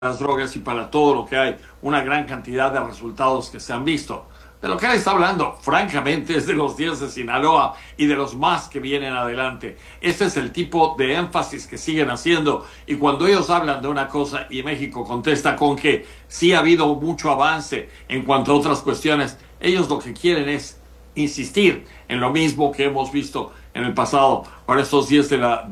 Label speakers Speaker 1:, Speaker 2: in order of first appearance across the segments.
Speaker 1: las drogas y para todo lo que hay, una gran cantidad de resultados que se han visto. De lo que él está hablando, francamente, es de los 10 de Sinaloa y de los más que vienen adelante. Ese es el tipo de énfasis que siguen haciendo. Y cuando ellos hablan de una cosa y México contesta con que sí ha habido mucho avance en cuanto a otras cuestiones, ellos lo que quieren es insistir en lo mismo que hemos visto en el pasado con estos 10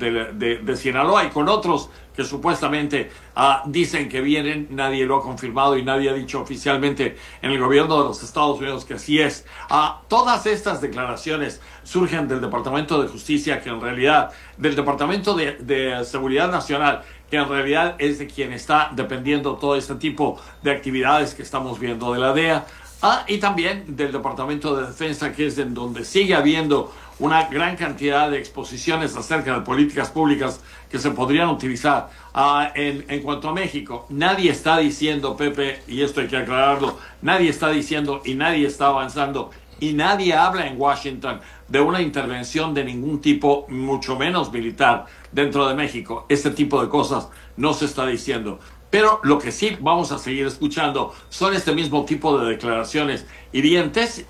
Speaker 1: de Sinaloa y con otros que supuestamente dicen que vienen. Nadie lo ha confirmado y nadie ha dicho oficialmente en el gobierno de los Estados Unidos que así es. Todas estas declaraciones surgen del Departamento de Justicia, que en realidad, del Departamento de Seguridad Nacional, que en realidad es de quien está dependiendo todo este tipo de actividades que estamos viendo, de la DEA. Y también del Departamento de Defensa, que es en donde sigue habiendo una gran cantidad de exposiciones acerca de políticas públicas que se podrían utilizar en cuanto a México. Nadie está diciendo, Pepe, y esto hay que aclararlo, nadie está diciendo y nadie está avanzando y nadie habla en Washington de una intervención de ningún tipo, mucho menos militar, dentro de México. Este tipo de cosas no se está diciendo. Pero lo que sí vamos a seguir escuchando son este mismo tipo de declaraciones hirientes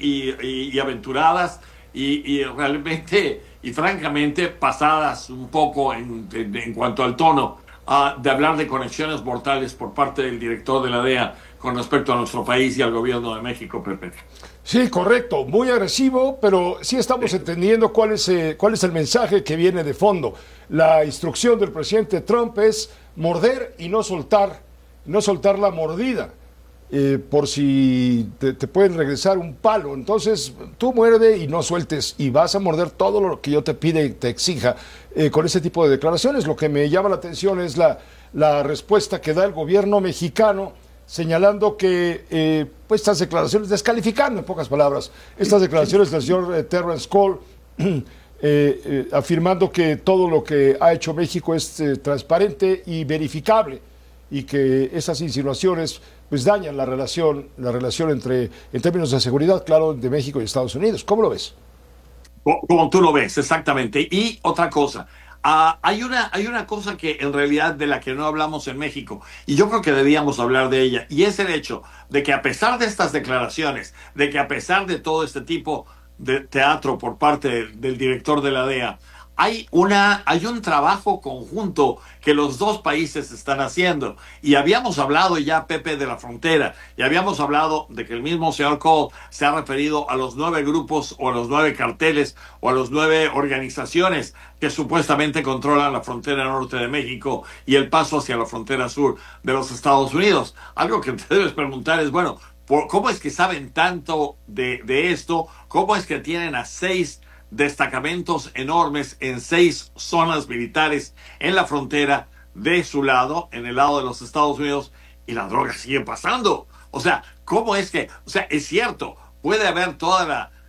Speaker 1: y aventuradas y realmente y francamente pasadas un poco en cuanto al tono de hablar de conexiones mortales por parte del director de la DEA con respecto a nuestro país y al gobierno de México, Pepe.
Speaker 2: Sí, correcto, muy agresivo, pero sí estamos entendiendo cuál es el mensaje que viene de fondo. La instrucción del presidente Trump es morder y no soltar la mordida, por si te pueden regresar un palo. Entonces, tú muerde y no sueltes, y vas a morder todo lo que yo te pide y te exija con ese tipo de declaraciones. Lo que me llama la atención es la respuesta que da el gobierno mexicano, señalando que pues estas declaraciones, descalificando en pocas palabras, estas declaraciones del señor Terrence Cole, afirmando que todo lo que ha hecho México es transparente y verificable, y que esas insinuaciones pues dañan la relación en términos de seguridad, claro, de México y Estados Unidos. ¿Cómo lo ves?
Speaker 1: Como tú lo ves, exactamente. Y otra cosa, hay una cosa que en realidad de la que no hablamos en México, y yo creo que debíamos hablar de ella, y es el hecho de que a pesar de estas declaraciones, de que a pesar de todo este tipo de teatro por parte del director de la DEA, hay un trabajo conjunto que los dos países están haciendo. Y habíamos hablado ya, Pepe, de la frontera, y habíamos hablado de que el mismo señor Cole se ha referido a los 9 grupos o a los 9 carteles o a los 9 organizaciones que supuestamente controlan la frontera norte de México y el paso hacia la frontera sur de los Estados Unidos. Algo que te debes preguntar es, bueno, ¿cómo es que saben tanto de esto? ¿Cómo es que tienen a 6 destacamentos enormes en 6 zonas militares en la frontera de su lado, en el lado de los Estados Unidos, y la droga sigue pasando? O sea, ¿cómo es que? O sea, es cierto, puede haber todo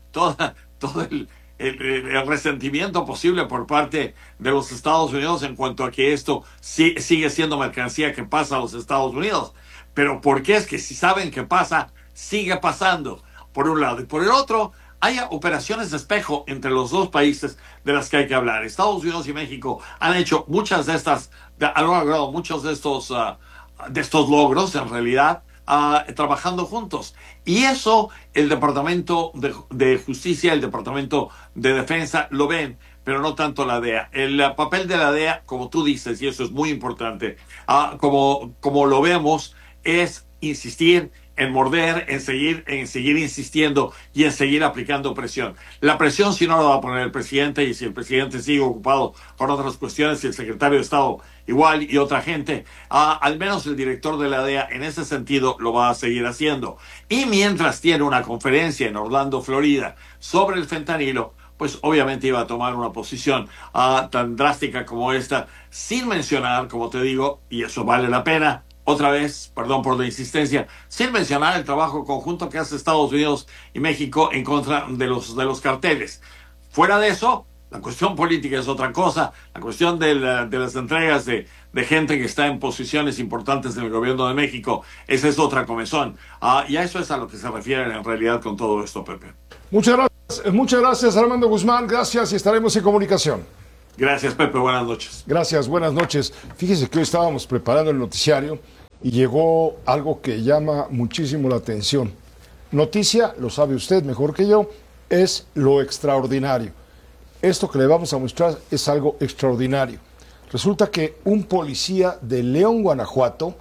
Speaker 1: el resentimiento posible por parte de los Estados Unidos en cuanto a que esto sigue siendo mercancía que pasa a los Estados Unidos. Pero ¿por qué es que si saben que pasa, sigue pasando? Por un lado. Y por el otro, hay operaciones de espejo entre los dos países de las que hay que hablar. Estados Unidos y México han hecho muchas de estas, han logrado muchos de estos logros, en realidad, trabajando juntos. Y eso el Departamento de Justicia, el Departamento de Defensa lo ven, pero no tanto la DEA. El papel de la DEA, como tú dices, y eso es muy importante, como lo vemos, es insistir en morder, en seguir insistiendo y en seguir aplicando presión. La presión si no la va a poner el presidente, y si el presidente sigue ocupado con otras cuestiones y el secretario de Estado igual y otra gente, al menos el director de la DEA en ese sentido lo va a seguir haciendo. Y mientras tiene una conferencia en Orlando, Florida, sobre el fentanilo, pues obviamente iba a tomar una posición tan drástica como esta, sin mencionar, como te digo, y eso vale la pena, otra vez, perdón por la insistencia, sin mencionar el trabajo conjunto que hace Estados Unidos y México en contra de los carteles. Fuera de eso, la cuestión política es otra cosa, la cuestión de las entregas de gente que está en posiciones importantes en el gobierno de México, esa es otra comezón. Y a eso es a lo que se refieren en realidad con todo esto, Pepe.
Speaker 2: Muchas gracias, Armando Guzmán, gracias, y estaremos en comunicación.
Speaker 1: Gracias, Pepe, buenas noches.
Speaker 2: Gracias, buenas noches. Fíjese que hoy estábamos preparando el noticiario y llegó algo que llama muchísimo la atención. Noticia, lo sabe usted mejor que yo, es lo extraordinario. Esto que le vamos a mostrar es algo extraordinario. Resulta que un policía de León, Guanajuato,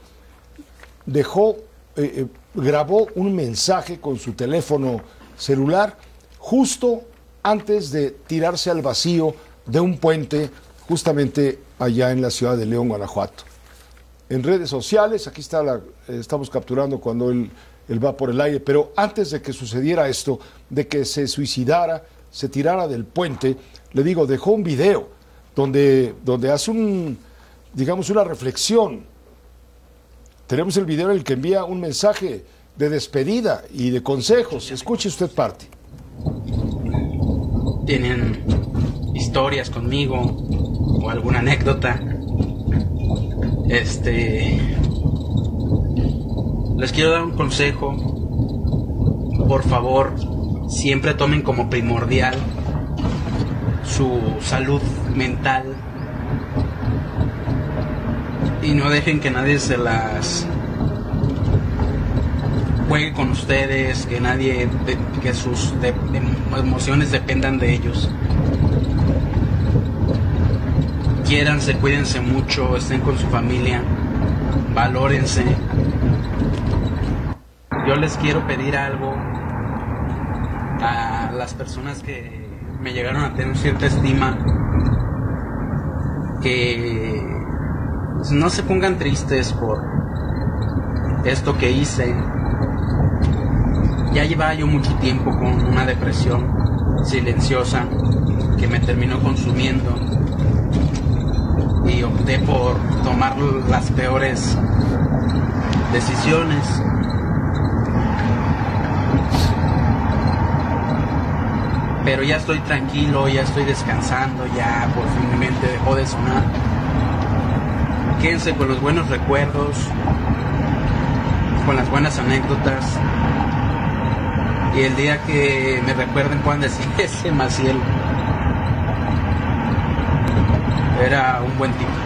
Speaker 2: grabó un mensaje con su teléfono celular justo antes de tirarse al vacío de un puente justamente allá en la ciudad de León, Guanajuato. En redes sociales, aquí estamos capturando cuando él va por el aire, pero antes de que sucediera esto, de que se suicidara, se tirara del puente, le digo, dejó un video donde hace una reflexión. Tenemos el video en el que envía un mensaje de despedida y de consejos. Escuche usted parte.
Speaker 3: ¿Tienen historias conmigo o alguna anécdota? Les quiero dar un consejo. Por favor, siempre tomen como primordial su salud mental y no dejen que nadie se las juegue con ustedes, que sus emociones dependan de ellos. Quiéranse, cuídense mucho, estén con su familia, valórense. Yo les quiero pedir algo a las personas que me llegaron a tener cierta estima, que no se pongan tristes por esto que hice. Ya llevaba yo mucho tiempo con una depresión silenciosa que me terminó consumiendo y opté por tomar las peores decisiones. Pero ya estoy tranquilo, ya estoy descansando, ya por fin mi mente dejó de sonar. Quédense con los buenos recuerdos, con las buenas anécdotas. Y el día que me recuerden puedan decir, ese Maciel era un buen tipo.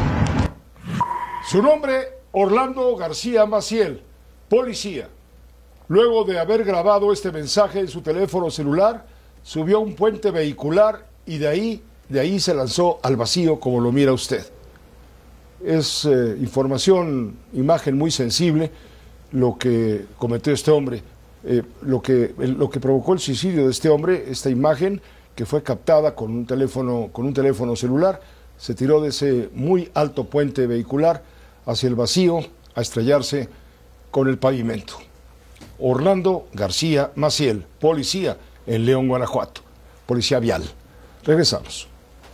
Speaker 2: Su nombre, Orlando García Maciel, policía. Luego de haber grabado este mensaje en su teléfono celular, subió a un puente vehicular y de ahí se lanzó al vacío, como lo mira usted. Es imagen muy sensible lo que cometió este hombre. Lo que provocó el suicidio de este hombre, esta imagen que fue captada con un teléfono celular, se tiró de ese muy alto puente vehicular hacia el vacío a estrellarse con el pavimento. Orlando García Maciel, policía en León, Guanajuato, policía vial. Regresamos.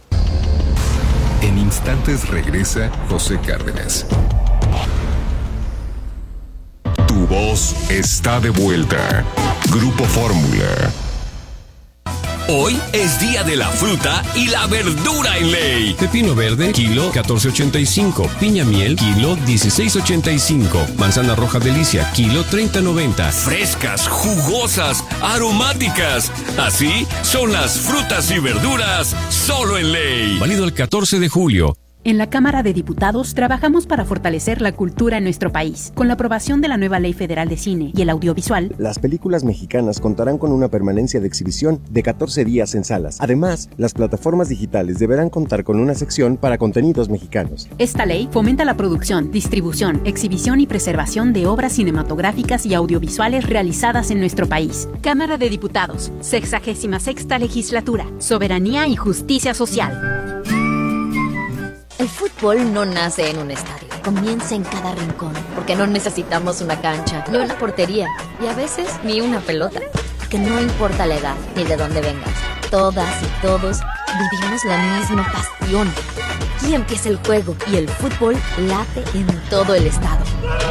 Speaker 4: En instantes regresa José Cárdenas. Tu voz está de vuelta. Grupo Fórmula.
Speaker 5: Hoy es día de la fruta y la verdura en Ley. Pepino verde, kilo 14.85. Piña miel, kilo 16.85. Manzana roja delicia, kilo 30.90. Frescas, jugosas, aromáticas. Así son las frutas y verduras solo en Ley. Válido el 14 de julio.
Speaker 6: En la Cámara de Diputados trabajamos para fortalecer la cultura en nuestro país. Con la aprobación de la nueva Ley Federal de Cine y el Audiovisual,
Speaker 7: las películas mexicanas contarán con una permanencia de exhibición de 14 días en salas. Además, las plataformas digitales deberán contar con una sección para contenidos mexicanos.
Speaker 6: Esta ley fomenta la producción, distribución, exhibición y preservación de obras cinematográficas y audiovisuales realizadas en nuestro país. Cámara de Diputados, 66ª Legislatura, Soberanía y Justicia Social.
Speaker 8: El fútbol no nace en un estadio, comienza en cada rincón, porque no necesitamos una cancha, ni una portería, y a veces ni una pelota, porque no importa la edad ni de dónde vengas, todas y todos vivimos la misma pasión. Aquí empieza el juego y el fútbol late en todo el estado.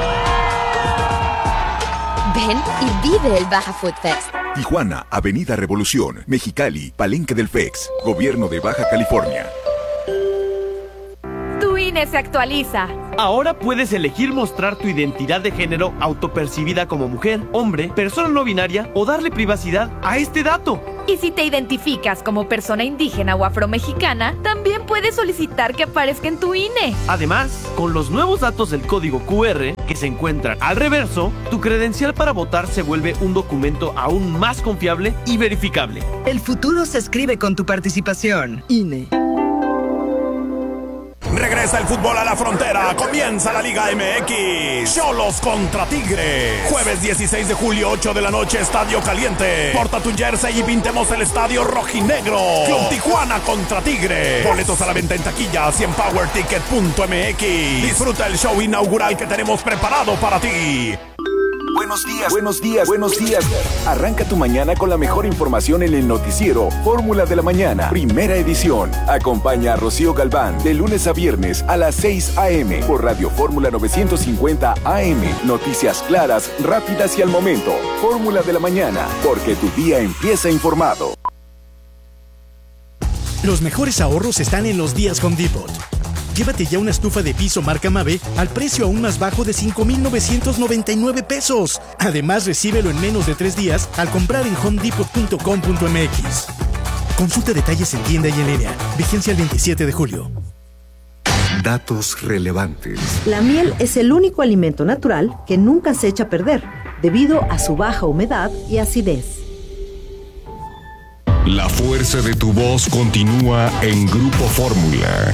Speaker 8: Ven y vive el Baja Food Fest.
Speaker 4: Tijuana, Avenida Revolución, Mexicali, Palenque del FEX, Gobierno de Baja California.
Speaker 9: Tu INE se actualiza. Ahora puedes elegir mostrar tu identidad de género autopercibida como mujer, hombre, persona no binaria o darle privacidad a este dato.
Speaker 10: Y si te identificas como persona indígena o afromexicana, también puedes solicitar que aparezca en tu INE.
Speaker 9: Además, con los nuevos datos del código QR que se encuentran al reverso, tu credencial para votar se vuelve un documento aún más confiable y verificable.
Speaker 11: El futuro se escribe con tu participación. INE.
Speaker 12: Regresa el fútbol a la frontera, comienza la Liga MX, Xolos contra Tigres, jueves 16 de julio, 8 de la noche, Estadio Caliente, porta tu jersey y pintemos el estadio rojinegro, Club Tijuana contra Tigres, boletos a la venta en taquillas y en powerticket.mx, disfruta el show inaugural que tenemos preparado para ti.
Speaker 4: Buenos días, buenos días, buenos días. Arranca tu mañana con la mejor información en el noticiero Fórmula de la Mañana, primera edición. Acompaña a Rocío Galván de lunes a viernes a las 6 a.m. por Radio Fórmula 950 AM. Noticias claras, rápidas y al momento. Fórmula de la Mañana, porque tu día empieza informado.
Speaker 13: Los mejores ahorros están en los días Home Depot. Llévate ya una estufa de piso marca Mave al precio aún más bajo de $5,999 pesos. Además, recíbelo en menos de 3 días al comprar en homedepot.com.mx. Consulta detalles en tienda y en línea. Vigencia el 27 de julio.
Speaker 14: Datos relevantes.
Speaker 15: La miel es el único alimento natural que nunca se echa a perder, debido a su baja humedad y acidez.
Speaker 5: La fuerza de tu voz continúa en Grupo Fórmula.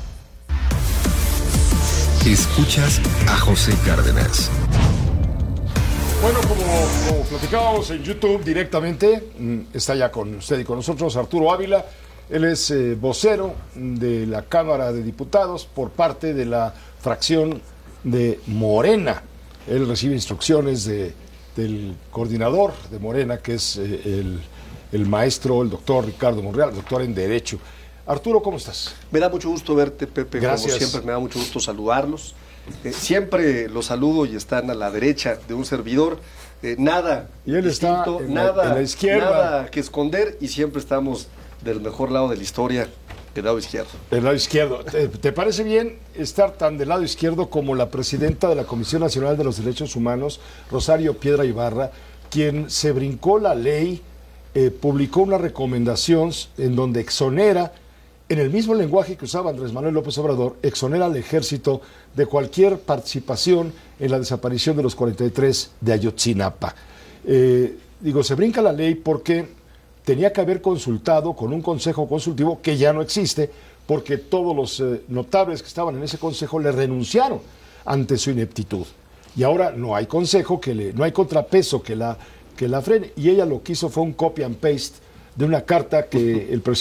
Speaker 14: Escuchas a José Cárdenas.
Speaker 2: Bueno, como platicábamos en YouTube directamente, está ya con usted y con nosotros Arturo Ávila. Él es vocero de la Cámara de Diputados por parte de la fracción de Morena. Él recibe instrucciones del coordinador de Morena, que es el maestro, el doctor Ricardo Monreal, doctor en Derecho. Arturo, ¿cómo estás?
Speaker 16: Me da mucho gusto verte, Pepe.
Speaker 2: Gracias.
Speaker 16: Como siempre, me da mucho gusto saludarlos. Siempre los saludo y están a la derecha de un servidor. Nada
Speaker 2: y él
Speaker 16: distinto,
Speaker 2: está en
Speaker 16: nada,
Speaker 2: la izquierda.
Speaker 16: Nada que esconder y siempre estamos del mejor lado de la historia, del lado izquierdo.
Speaker 2: Del lado izquierdo. ¿Te parece bien estar tan del lado izquierdo como la presidenta de la Comisión Nacional de los Derechos Humanos, Rosario Piedra Ibarra, quien se brincó la ley, publicó una recomendación en donde exonera, en el mismo lenguaje que usaba Andrés Manuel López Obrador, exonera al ejército de cualquier participación en la desaparición de los 43 de Ayotzinapa? Se brinca la ley porque tenía que haber consultado con un consejo consultivo que ya no existe, porque todos los notables que estaban en ese consejo le renunciaron ante su ineptitud. Y ahora no hay consejo, no hay contrapeso que la frene. Y ella lo que hizo fue un copy and paste de una carta que el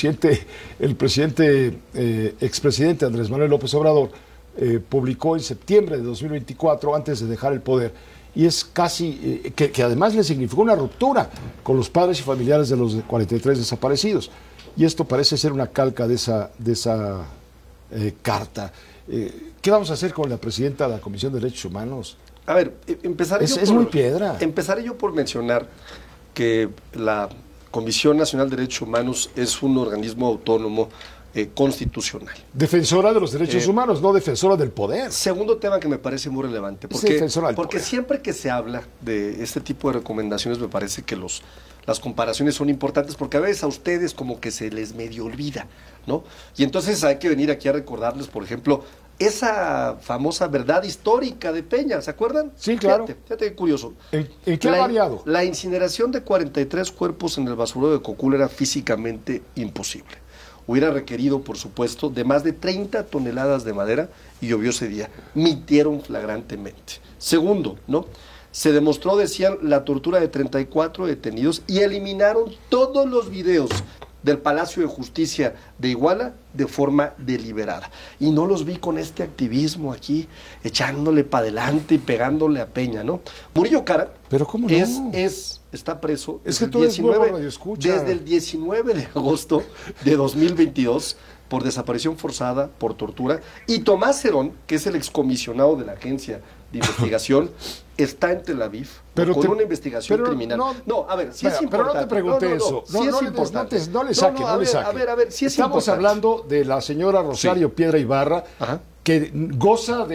Speaker 2: expresidente Andrés Manuel López Obrador publicó en septiembre de 2024, antes de dejar el poder, y es casi, que además le significó una ruptura con los padres y familiares de los 43 desaparecidos. Y esto parece ser una calca de esa carta. ¿Qué vamos a hacer con la presidenta de la Comisión de Derechos Humanos?
Speaker 16: A ver,
Speaker 2: es muy piedra.
Speaker 16: Empezaré yo por mencionar que la Comisión Nacional de Derechos Humanos es un organismo autónomo constitucional.
Speaker 2: Defensora de los derechos humanos, no defensora del poder.
Speaker 16: Segundo tema que me parece muy relevante, porque siempre que se habla de este tipo de recomendaciones me parece que las comparaciones son importantes, porque a veces a ustedes como que se les medio olvida, ¿no? Y entonces hay que venir aquí a recordarles, por ejemplo, esa famosa verdad histórica de Peña, ¿se acuerdan?
Speaker 2: Sí, claro.
Speaker 16: Fíjate qué curioso.
Speaker 2: ¿En qué ha variado?
Speaker 16: La incineración de 43 cuerpos en el basurero de Cocula era físicamente imposible. Hubiera requerido, por supuesto, de más de 30 toneladas de madera y llovió ese día. Mintieron flagrantemente. Segundo, ¿no? Se demostró, decían, la tortura de 34 detenidos y eliminaron todos los videos del Palacio de Justicia de Iguala de forma deliberada. Y no los vi con este activismo aquí, echándole para adelante y pegándole a Peña, ¿no? Murillo Karam
Speaker 2: ¿Pero cómo no?
Speaker 16: está preso
Speaker 2: es que tú eres nuevo radioescucha.
Speaker 16: Desde el 19 de agosto de 2022 por desaparición forzada, por tortura, y Tomás Herón, que es el excomisionado de la agencia de investigación, está en Tel Aviv con una investigación criminal. No, a ver, si es importante.
Speaker 2: Pero no te pregunté eso. No le saque.
Speaker 16: A ver, si es
Speaker 2: Estamos hablando de la señora Rosario Piedra Ibarra, que goza de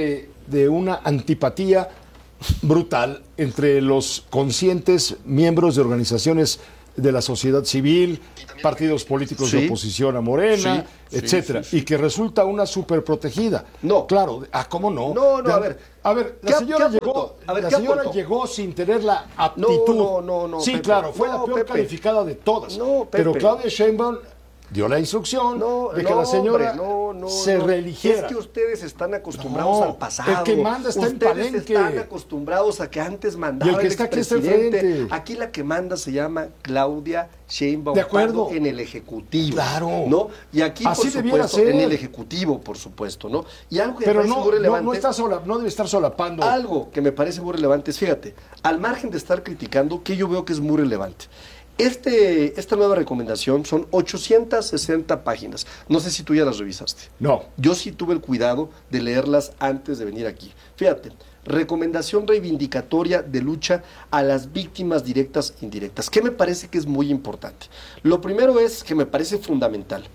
Speaker 2: de una antipatía brutal entre los conscientes miembros de organizaciones de la sociedad civil, partidos políticos de oposición a Morena, etcétera, y que resulta una superprotegida.
Speaker 16: No.
Speaker 2: Claro, ¿cómo no?
Speaker 16: No,
Speaker 2: a ver, la señora llegó sin tener la aptitud.
Speaker 16: No,
Speaker 2: sí,
Speaker 16: Pepe,
Speaker 2: claro, fue la peor
Speaker 16: Pepe.
Speaker 2: calificada de todas.
Speaker 16: No, Pepe.
Speaker 2: Pero Claudia Sheinbaum dio la instrucción de que la señora se reeligiera.
Speaker 16: Es que ustedes están acostumbrados al pasado.
Speaker 2: El que manda está en Palenque.
Speaker 16: Ustedes están acostumbrados a que antes mandaba
Speaker 2: y el que está aquí está enfrente.
Speaker 16: Aquí la que manda se llama Claudia Sheinbaum.
Speaker 2: De acuerdo.
Speaker 16: En el Ejecutivo.
Speaker 2: Claro.
Speaker 16: ¿no? Y aquí,
Speaker 2: así
Speaker 16: por
Speaker 2: debiera
Speaker 16: supuesto,
Speaker 2: ser.
Speaker 16: en el Ejecutivo, por supuesto, ¿no? Y algo que
Speaker 2: pero
Speaker 16: me parece muy relevante.
Speaker 2: No debe estar solapando.
Speaker 16: Algo que me parece muy relevante es, fíjate, al margen de estar criticando, que yo veo que es muy relevante. Esta nueva recomendación son 860 páginas. No sé si tú ya las revisaste.
Speaker 2: No.
Speaker 16: Yo sí tuve el cuidado de leerlas antes de venir aquí. Fíjate, recomendación reivindicatoria de lucha a las víctimas directas e indirectas. ¿Qué me parece que es muy importante? Lo primero es que me parece fundamental.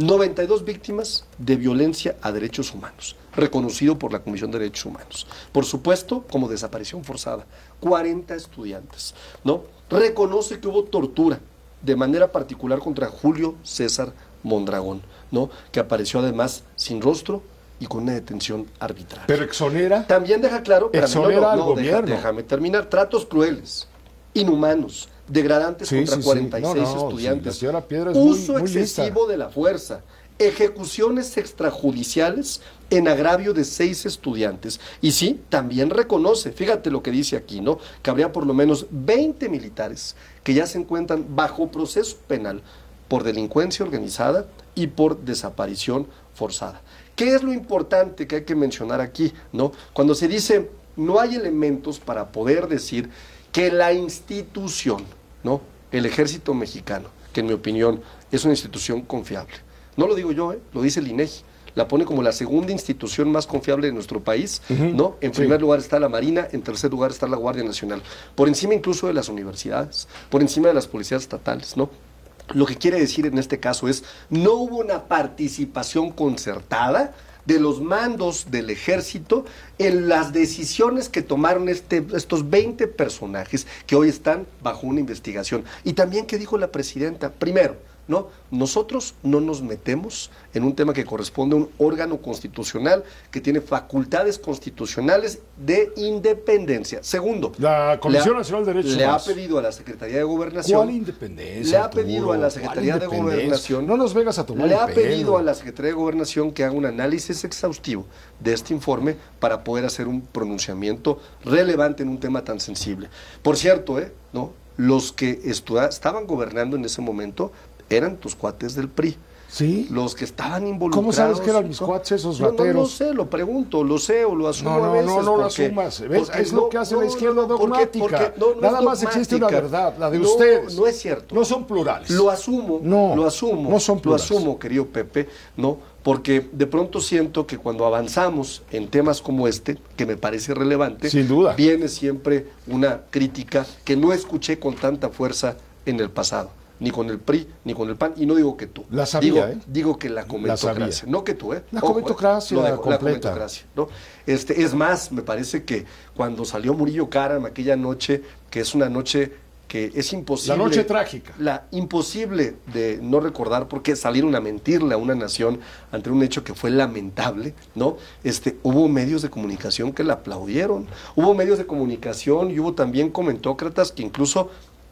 Speaker 16: 92 víctimas de violencia a derechos humanos, reconocido por la Comisión de Derechos Humanos. Por supuesto, como desaparición forzada. 40 estudiantes, ¿no? Reconoce que hubo tortura, de manera particular contra Julio César Mondragón, ¿no? Que apareció además sin rostro y con una detención arbitraria.
Speaker 2: Pero exonera.
Speaker 16: También deja claro,
Speaker 2: exonera al gobierno.
Speaker 16: Déjame terminar. Tratos crueles, inhumanos, degradantes contra 46 estudiantes.
Speaker 2: La señora Piedra es
Speaker 16: uso
Speaker 2: muy
Speaker 16: excesivo
Speaker 2: lista.
Speaker 16: de la fuerza. Ejecuciones extrajudiciales en agravio de 6 estudiantes. Y sí, también reconoce, fíjate lo que dice aquí, ¿no? Que habría por lo menos 20 militares que ya se encuentran bajo proceso penal por delincuencia organizada y por desaparición forzada. ¿Qué es lo importante que hay que mencionar aquí, ¿no? Cuando se dice no hay elementos para poder decir que la institución, ¿no? El Ejército Mexicano, que en mi opinión es una institución confiable. No lo digo yo, lo dice el INEGI. La pone como la segunda institución más confiable de nuestro país, ¿no? En primer lugar está la Marina, en tercer lugar está la Guardia Nacional. Por encima incluso de las universidades, por encima de las policías estatales, ¿no? Lo que quiere decir en este caso es, no hubo una participación concertada de los mandos del ejército en las decisiones que tomaron estos 20 personajes que hoy están bajo una investigación. Y también, ¿qué dijo la presidenta? Primero, ¿no? Nosotros no nos metemos en un tema que corresponde a un órgano constitucional que tiene facultades constitucionales de independencia. Segundo,
Speaker 2: la Comisión Nacional de Derechos Humanos
Speaker 16: le ha pedido a la Secretaría de Gobernación.
Speaker 2: ¿Cuál independencia?
Speaker 16: Le ha pedido a la Secretaría de Gobernación.
Speaker 2: No nos vengas a tomar
Speaker 16: Le
Speaker 2: el
Speaker 16: ha
Speaker 2: pelo.
Speaker 16: pedido a la Secretaría de Gobernación que haga un análisis exhaustivo de este informe para poder hacer un pronunciamiento relevante en un tema tan sensible. Por cierto, ¿no? Los que estaban gobernando en ese momento eran tus cuates del PRI.
Speaker 2: ¿Sí?
Speaker 16: Los que estaban involucrados.
Speaker 2: ¿Cómo sabes que eran mis cuates esos rateros?
Speaker 16: No sé, lo pregunto, lo sé o lo asumo a veces.
Speaker 2: No lo asumas. ¿Ves? Es lo que hace la izquierda dogmática. Nada más existe una verdad, la de ustedes.
Speaker 16: No es cierto.
Speaker 2: No son plurales.
Speaker 16: Lo asumo.
Speaker 2: No son plurales.
Speaker 16: Lo asumo, querido Pepe, ¿no? Porque de pronto siento que cuando avanzamos en temas como este, que me parece relevante,
Speaker 2: sin duda,
Speaker 16: viene siempre una crítica que no escuché con tanta fuerza en el pasado. Ni con el PRI, ni con el PAN, y no digo que tú.
Speaker 2: La sabía,
Speaker 16: digo que la comentocracia, no que tú,
Speaker 2: La comentocracia,
Speaker 16: la
Speaker 2: completa.
Speaker 16: comentocracia, ¿no? Es más, me parece que cuando salió Murillo Karam aquella noche, que es una noche que es imposible.
Speaker 2: La noche trágica.
Speaker 16: Imposible de no recordar, porque salieron a mentirle a una nación ante un hecho que fue lamentable, ¿no? Hubo medios de comunicación que la aplaudieron, hubo medios de comunicación y hubo también comentócratas que incluso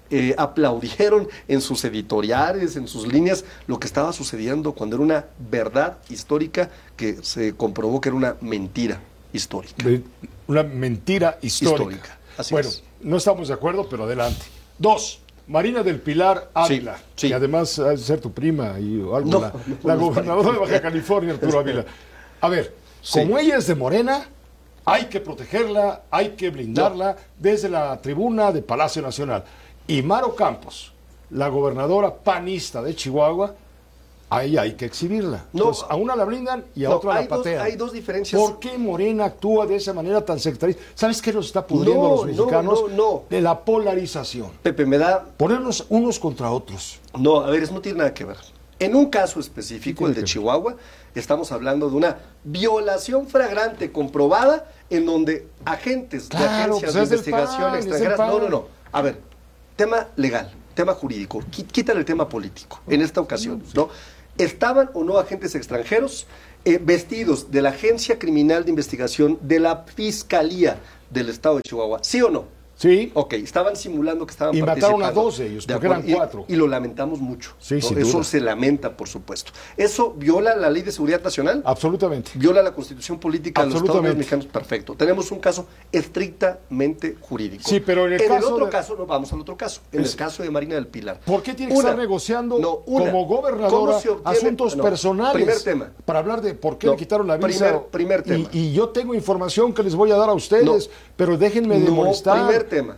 Speaker 16: aplaudieron en sus editoriales, en sus líneas, lo que estaba sucediendo cuando era una verdad histórica que se comprobó que era una mentira histórica.
Speaker 2: Una mentira histórica.
Speaker 16: Así
Speaker 2: bueno,
Speaker 16: es.
Speaker 2: No estamos de acuerdo, pero adelante. 2. Marina del Pilar Ávila,
Speaker 16: sí.
Speaker 2: que además ha de ser tu prima y algo, la gobernadora de Baja California, Arturo Ávila. A ver, como ella es de Morena, hay que protegerla, hay que blindarla desde la tribuna de Palacio Nacional. Y Maro Campos, la gobernadora panista de Chihuahua, ahí hay que exhibirla. Entonces, a una la blindan y a otra la patean.
Speaker 16: Hay dos diferencias.
Speaker 2: ¿Por qué Morena actúa de esa manera tan sectarista? ¿Sabes qué nos está pudriendo a los mexicanos? De la polarización.
Speaker 16: Pepe, me da...
Speaker 2: Ponernos unos contra otros.
Speaker 16: No, a ver, eso no tiene nada que ver. En un caso específico, el de Chihuahua, estamos hablando de una violación flagrante comprobada en donde agentes de agencias de investigación extranjeras... No. A ver, tema legal, tema jurídico, quítale el tema político en esta ocasión, ¿no? ¿Estaban o no agentes extranjeros vestidos de la Agencia Criminal de Investigación de la Fiscalía del Estado de Chihuahua? ¿Sí o no?
Speaker 2: Sí.
Speaker 16: Ok, estaban simulando que estaban
Speaker 2: participando. Y mataron a 12 ellos, porque eran 4.
Speaker 16: Y lo lamentamos mucho.
Speaker 2: Sí,
Speaker 16: ¿no?
Speaker 2: sin
Speaker 16: Eso
Speaker 2: duda.
Speaker 16: se lamenta, por supuesto. ¿Eso viola la Ley de Seguridad Nacional?
Speaker 2: Absolutamente.
Speaker 16: ¿Viola la Constitución Política de los Estados Unidos
Speaker 2: Absolutamente.
Speaker 16: Mexicanos? Perfecto. Tenemos un caso estrictamente jurídico.
Speaker 2: Sí, pero en el caso
Speaker 16: caso, no, vamos al otro caso. En el caso de Marina del Pilar.
Speaker 2: ¿Por qué tiene que estar negociando como gobernadora asuntos personales?
Speaker 16: Primer tema.
Speaker 2: Para hablar de por qué le quitaron la visa.
Speaker 16: Primer tema.
Speaker 2: Y yo tengo información que les voy a dar a ustedes, pero déjenme de molestar.
Speaker 16: Primer tema.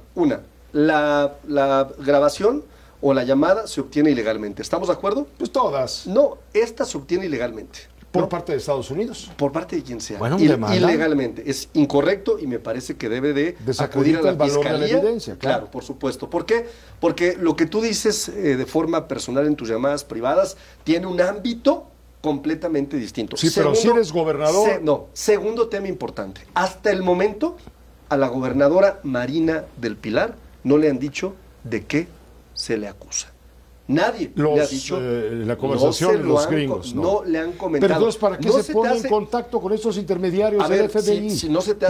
Speaker 16: La grabación o la llamada se obtiene ilegalmente. ¿Estamos de acuerdo?
Speaker 2: Pues todas.
Speaker 16: No, esta se obtiene ilegalmente.
Speaker 2: ¿Por parte de Estados Unidos?
Speaker 16: Por parte de quien sea.
Speaker 2: Bueno,
Speaker 16: ilegalmente. Es incorrecto y me parece que debe de acudir a la Fiscalía.
Speaker 2: De la evidencia,
Speaker 16: claro, por supuesto. ¿Por qué? Porque lo que tú dices de forma personal en tus llamadas privadas tiene un ámbito completamente distinto.
Speaker 2: Sí, pero si eres gobernador...
Speaker 16: Segundo tema importante. Hasta el momento, a la gobernadora Marina del Pilar no le han dicho de qué se le acusa. Nadie le ha dicho.
Speaker 2: La conversación los gringos.
Speaker 16: No le han comentado.
Speaker 2: Pero entonces, ¿para qué se pone en contacto con estos intermediarios del FBI?
Speaker 16: Si no se te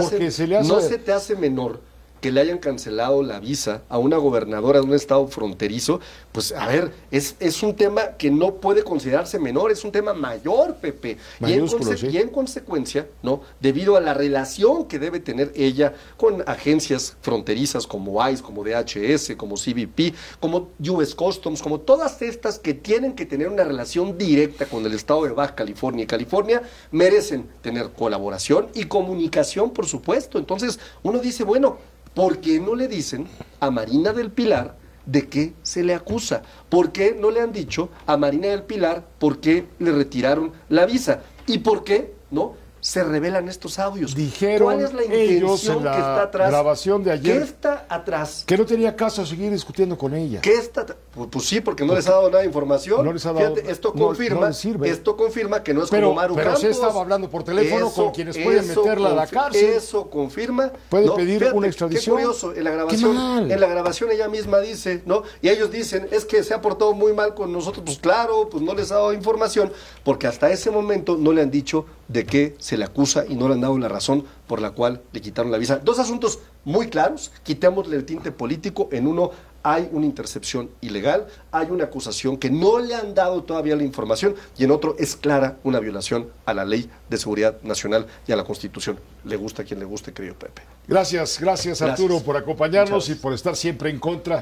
Speaker 16: hace menor que le hayan cancelado la visa a una gobernadora de un estado fronterizo, pues a ver, es un tema que no puede considerarse menor, es un tema mayor, Pepe. Y en consecuencia, ¿no? Debido a la relación que debe tener ella con agencias fronterizas como ICE, como DHS, como CBP, como US Customs, como todas estas que tienen que tener una relación directa con el estado de Baja California y California, merecen tener colaboración y comunicación, por supuesto. Entonces, uno dice, bueno, ¿por qué no le dicen a Marina del Pilar de qué se le acusa? ¿Por qué no le han dicho a Marina del Pilar por qué le retiraron la visa? ¿Y por qué no se revelan estos audios?
Speaker 2: Dijeron
Speaker 16: ¿cuál es la
Speaker 2: ellos en
Speaker 16: intención que está atrás?
Speaker 2: Grabación de ayer.
Speaker 16: ¿Qué está atrás?
Speaker 2: Que no tenía caso seguir discutiendo con ella.
Speaker 16: ¿Qué está? Pues sí, porque no les ha dado nada de información.
Speaker 2: No les ha dado.
Speaker 16: Fíjate, esto confirma que no es como Maru Campos.
Speaker 2: Pero se estaba hablando por teléfono con quienes pueden meterla a la cárcel.
Speaker 16: Eso confirma.
Speaker 2: Puede pedir una extradición.
Speaker 16: Qué curioso, en la grabación ella misma dice, ¿no? Y ellos dicen, es que se ha portado muy mal con nosotros. Pues claro, pues no les ha dado información, porque hasta ese momento no le han dicho de qué se le acusa y no le han dado la razón por la cual le quitaron la visa. Dos asuntos muy claros, quitémosle el tinte político. En uno hay una intercepción ilegal, hay una acusación que no le han dado todavía la información, y en otro es clara una violación a la Ley de Seguridad Nacional y a la Constitución. Le gusta a quien le guste, querido Pepe.
Speaker 2: Gracias Arturo, por acompañarnos y por estar siempre en contra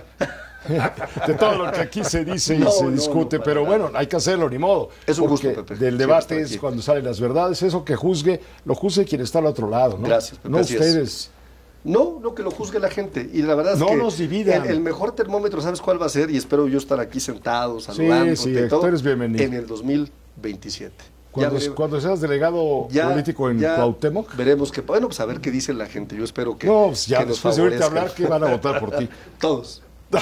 Speaker 2: de todo lo que aquí se dice y se discute, pero bueno, hay que hacerlo, ni modo.
Speaker 16: Es un gusto, Pepe.
Speaker 2: Del debate es cuando salen las verdades, eso que lo juzgue quien está al otro lado, ¿no?
Speaker 16: Gracias, Pepe.
Speaker 2: No ustedes.
Speaker 16: No, que lo juzgue la gente. Y la verdad es que
Speaker 2: nos dividan.
Speaker 16: El mejor termómetro, ¿sabes cuál va a ser? Y espero yo estar aquí sentado, saludándote.
Speaker 2: Sí, tú eres bienvenido.
Speaker 16: En el 2027.
Speaker 2: Cuando seas delegado político en Cuauhtémoc.
Speaker 16: Veremos que, bueno, pues a ver qué dice la gente. Yo espero que.
Speaker 2: No, pues ya que después de ahorita hablar, que van a votar por ti.
Speaker 16: Todos.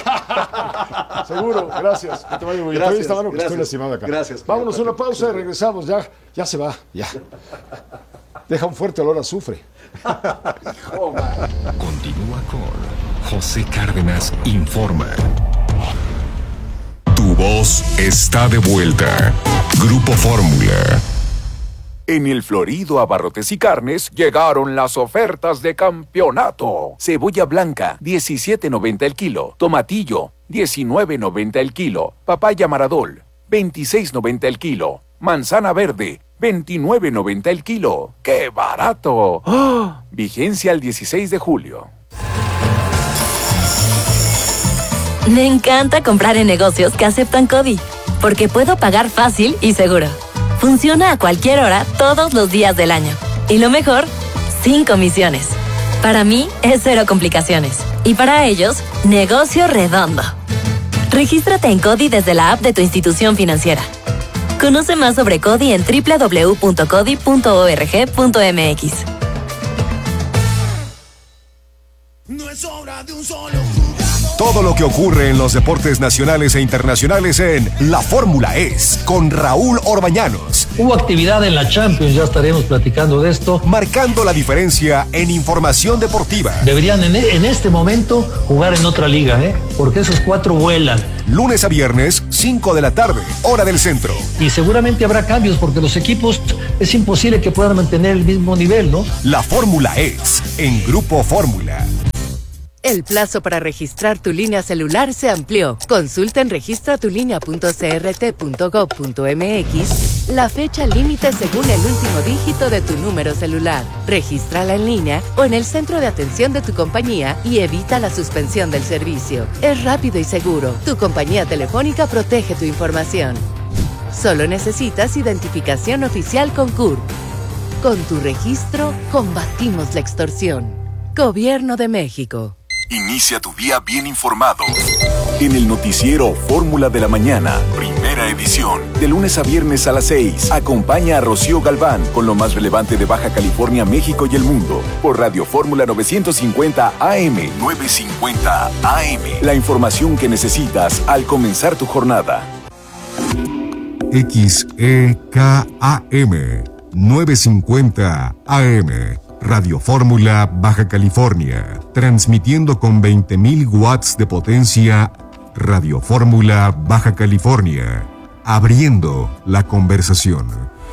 Speaker 2: Seguro, gracias. Que te vaya muy bien. Que estoy lastimado acá.
Speaker 16: Gracias.
Speaker 2: Vámonos a una pausa y regresamos. Ya se va. Ya. Deja un fuerte olor a azufre.
Speaker 14: Continúa con José Cárdenas Informa. Tu voz está de vuelta. Grupo Fórmula.
Speaker 4: En el Florido Abarrotes y Carnes llegaron las ofertas de campeonato. Cebolla blanca, $17.90 el kilo. Tomatillo, $19.90 el kilo. Papaya Maradol, $26.90 el kilo. Manzana verde, $29.90 el kilo. ¡Qué barato! ¡Oh! Vigencia el 16 de julio.
Speaker 17: Me encanta comprar en negocios que aceptan CODI, porque puedo pagar fácil y seguro. Funciona a cualquier hora, todos los días del año. Y lo mejor, sin comisiones. Para mí, es cero complicaciones. Y para ellos, negocio redondo. Regístrate en CODI desde la app de tu institución financiera. Conoce más sobre CODI en www.codi.org.mx.
Speaker 12: No es obra de un solo jugador.
Speaker 14: Todo lo que ocurre en los deportes nacionales e internacionales en La Fórmula Es, con Raúl Orbañanos.
Speaker 18: Hubo actividad en la Champions, ya estaremos platicando de esto.
Speaker 14: Marcando la diferencia en información deportiva.
Speaker 18: Deberían en este momento jugar en otra liga, porque esos 4 vuelan.
Speaker 14: Lunes a viernes, 5 de la tarde, hora del centro.
Speaker 18: Y seguramente habrá cambios, porque los equipos es imposible que puedan mantener el mismo nivel, ¿no?
Speaker 14: La Fórmula Es, en Grupo Fórmula.
Speaker 19: El plazo para registrar tu línea celular se amplió. Consulta en registratulinea.crt.gov.mx la fecha límite según el último dígito de tu número celular. Regístrala en línea o en el centro de atención de tu compañía y evita la suspensión del servicio. Es rápido y seguro. Tu compañía telefónica protege tu información. Solo necesitas identificación oficial con CURP. Con tu registro, combatimos la extorsión. Gobierno de México.
Speaker 4: Inicia tu día bien informado. En el noticiero Fórmula de la Mañana, primera edición. De lunes a viernes a las 6. Acompaña a Rocío Galván con lo más relevante de Baja California, México y el mundo. Por Radio Fórmula 950 AM. 950 AM. La información que necesitas al comenzar tu jornada.
Speaker 14: XEKAM 950 AM. Radio Fórmula Baja California, transmitiendo con 20.000 watts de potencia. Radio Fórmula Baja California, abriendo la conversación.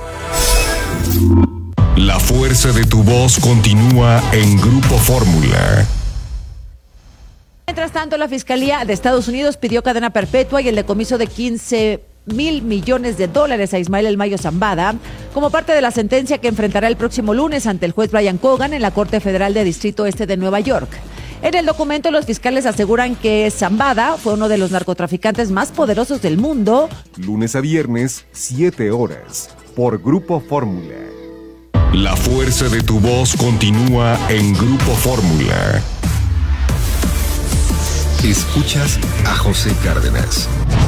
Speaker 14: La fuerza de tu voz continúa en Grupo Fórmula.
Speaker 20: Mientras tanto, la Fiscalía de Estados Unidos pidió cadena perpetua y el decomiso de $15 mil millones a Ismael El Mayo Zambada como parte de la sentencia que enfrentará el próximo lunes ante el juez Brian Cogan en la Corte Federal de Distrito Este de Nueva York. En el documento, los fiscales aseguran que Zambada fue uno de los narcotraficantes más poderosos del mundo.
Speaker 14: Lunes a viernes, 7 horas, por Grupo Fórmula. La fuerza de tu voz continúa en Grupo Fórmula. Escuchas a José Cárdenas.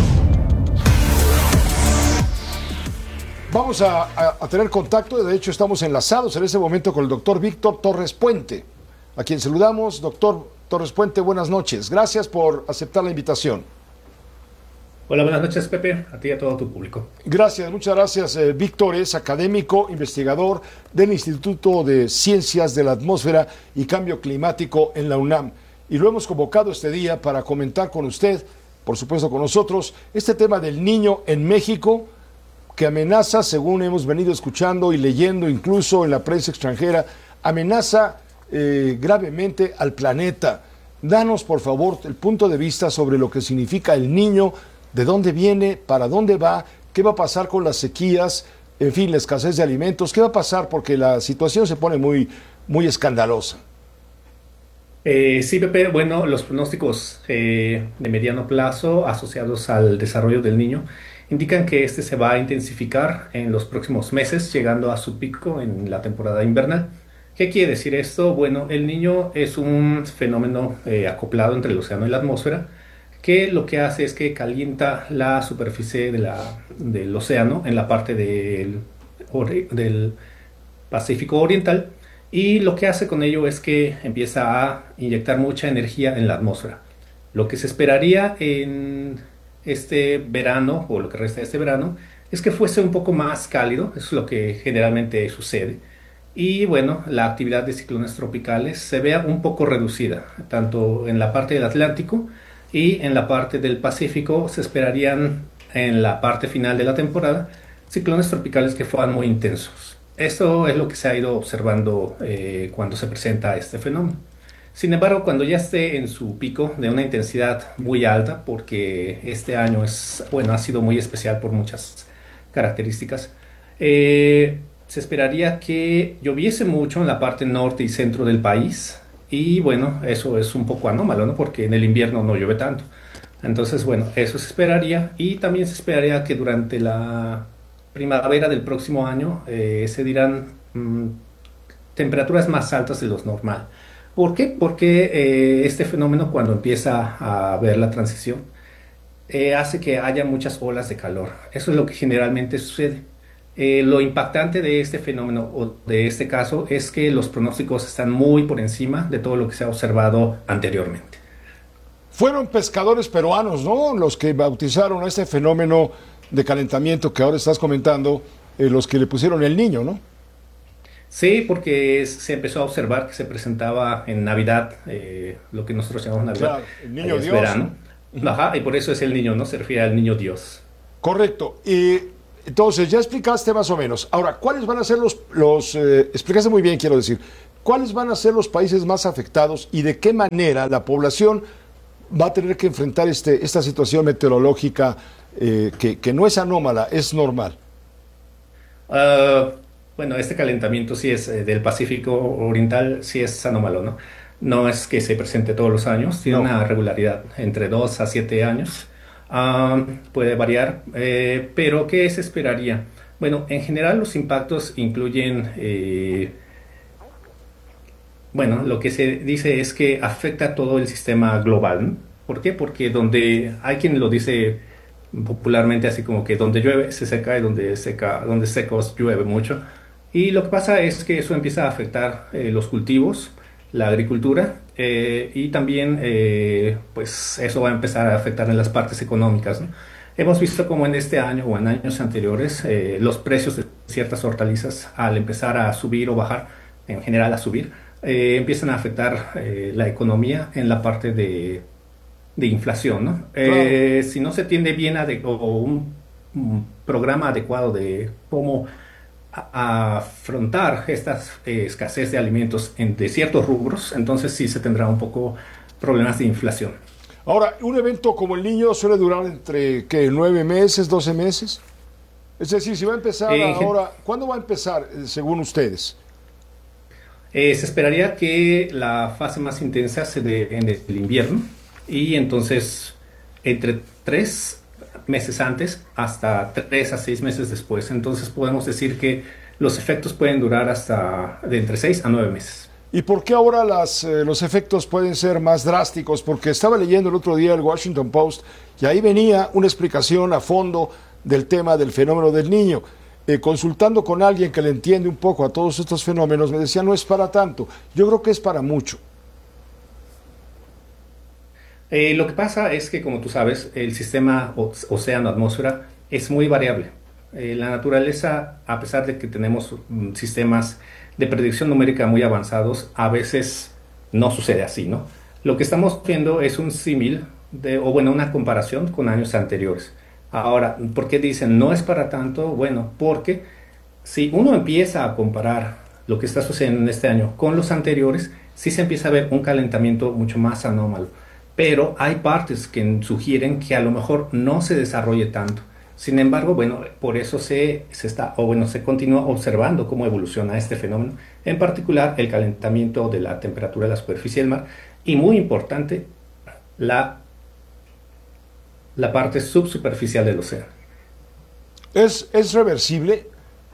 Speaker 2: Vamos a tener contacto, de hecho estamos enlazados en este momento con el doctor Víctor Torres Puente, a quien saludamos. Doctor Torres Puente, buenas noches. Gracias por aceptar la invitación.
Speaker 21: Hola, buenas noches, Pepe, a ti y a todo tu público.
Speaker 2: Gracias, muchas gracias. Víctor es académico, investigador del Instituto de Ciencias de la Atmósfera y Cambio Climático en la UNAM. Y lo hemos convocado este día para comentar con usted, por supuesto con nosotros, este tema del niño en México, que amenaza, según hemos venido escuchando y leyendo incluso en la prensa extranjera, amenaza gravemente al planeta. Danos, por favor, el punto de vista sobre lo que significa el niño, de dónde viene, para dónde va, qué va a pasar con las sequías, en fin, la escasez de alimentos, qué va a pasar porque la situación se pone muy, muy escandalosa.
Speaker 21: Sí, Pepe, bueno, los pronósticos de mediano plazo asociados al desarrollo del niño indican que este se va a intensificar en los próximos meses, llegando a su pico en la temporada invernal. ¿Qué quiere decir esto? Bueno, el niño es un fenómeno acoplado entre el océano y la atmósfera, que lo que hace es que calienta la superficie del océano en la parte del Pacífico Oriental, y lo que hace con ello es que empieza a inyectar mucha energía en la atmósfera. Lo que se esperaría en este verano, o lo que resta de este verano, es que fuese un poco más cálido. Eso es lo que generalmente sucede. Y bueno, la actividad de ciclones tropicales se vea un poco reducida, tanto en la parte del Atlántico y en la parte del Pacífico. Se esperarían en la parte final de la temporada ciclones tropicales que fueran muy intensos. Esto es lo que se ha ido observando cuando se presenta este fenómeno. Sin embargo, cuando ya esté en su pico de una intensidad muy alta, porque este año ha sido muy especial por muchas características, se esperaría que lloviese mucho en la parte norte y centro del país, y bueno, eso es un poco anómalo, ¿no? Porque en el invierno no llueve tanto. Entonces, bueno, eso se esperaría, y también se esperaría que durante la primavera del próximo año se dirán temperaturas más altas de lo normal. ¿Por qué? Porque este fenómeno, cuando empieza a ver la transición, hace que haya muchas olas de calor. Eso es lo que generalmente sucede. Lo impactante de este fenómeno o de este caso es que los pronósticos están muy por encima de todo lo que se ha observado anteriormente.
Speaker 2: Fueron pescadores peruanos, ¿no? Los que bautizaron a este fenómeno de calentamiento que ahora estás comentando, los que le pusieron el Niño, ¿no?
Speaker 21: Sí, porque se empezó a observar que se presentaba en Navidad, lo que nosotros llamamos Navidad.
Speaker 2: Claro, el Niño Dios.
Speaker 21: Verano. Ajá, y por eso es el niño, ¿no? Se refiere al Niño Dios.
Speaker 2: Correcto. Y entonces, ya explicaste más o menos. Ahora, ¿cuáles van a ser explicaste muy bien, quiero decir, cuáles van a ser los países más afectados y de qué manera la población va a tener que enfrentar esta situación meteorológica que no es anómala, es normal?
Speaker 21: Bueno, este calentamiento sí es del Pacífico Oriental, sí es anómalo, ¿no? No es que se presente todos los años, tiene una regularidad entre 2 a 7 años. Puede variar, pero ¿qué se esperaría? Bueno, en general los impactos incluyen, bueno, lo que se dice es que afecta todo el sistema global, ¿no? ¿Por qué? Porque donde hay quien lo dice popularmente así como que donde llueve se seca y donde secos llueve mucho. Y lo que pasa es que eso empieza a afectar los cultivos, la agricultura, y también pues eso va a empezar a afectar en las partes económicas, ¿no? Hemos visto como en este año o en años anteriores los precios de ciertas hortalizas al empezar a subir o bajar, en general a subir, empiezan a afectar la economía en la parte de inflación, ¿no? Claro. Si no se tiene bien o un programa adecuado de cómo afrontar esta escasez de alimentos de ciertos rubros, entonces sí se tendrá un poco problemas de inflación.
Speaker 2: Ahora, un evento como el Niño suele durar entre, ¿qué? 9 meses, 12 meses. Es decir, si va a empezar ahora, ¿cuándo va a empezar, según ustedes?
Speaker 21: Se esperaría que la fase más intensa se dé en el invierno y entonces entre 3 meses antes hasta 3 a 6 meses después. Entonces podemos decir que los efectos pueden durar hasta de entre 6 a 9 meses.
Speaker 2: ¿Y por qué ahora los efectos pueden ser más drásticos? Porque estaba leyendo el otro día el Washington Post y ahí venía una explicación a fondo del tema del fenómeno del Niño. Consultando con alguien que le entiende un poco a todos estos fenómenos, me decía, no es para tanto. Yo creo que es para mucho.
Speaker 21: Lo que pasa es que, como tú sabes, el sistema océano-atmósfera es muy variable. La naturaleza, a pesar de que tenemos sistemas de predicción numérica muy avanzados, a veces no sucede así, ¿no? Lo que estamos viendo es un símil, una comparación con años anteriores. Ahora, ¿por qué dicen no es para tanto? Bueno, porque si uno empieza a comparar lo que está sucediendo en este año con los anteriores, sí se empieza a ver un calentamiento mucho más anómalo. Pero hay partes que sugieren que a lo mejor no se desarrolle tanto. Sin embargo, bueno, por eso se continúa observando cómo evoluciona este fenómeno, en particular el calentamiento de la temperatura de la superficie del mar y, muy importante, la parte subsuperficial del océano.
Speaker 2: ¿Es reversible?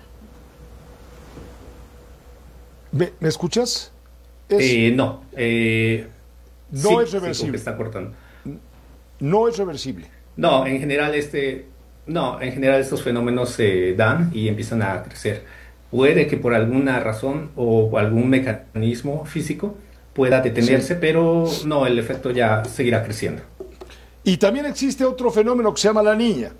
Speaker 2: ¿Me escuchas?
Speaker 21: No.
Speaker 2: No es reversible.
Speaker 21: Está cortando.
Speaker 2: No es reversible.
Speaker 21: No, en general estos fenómenos se dan y empiezan a crecer. Puede que por alguna razón o algún mecanismo físico pueda detenerse, sí, pero no, el efecto ya seguirá creciendo.
Speaker 2: Y también existe otro fenómeno que se llama la Niña.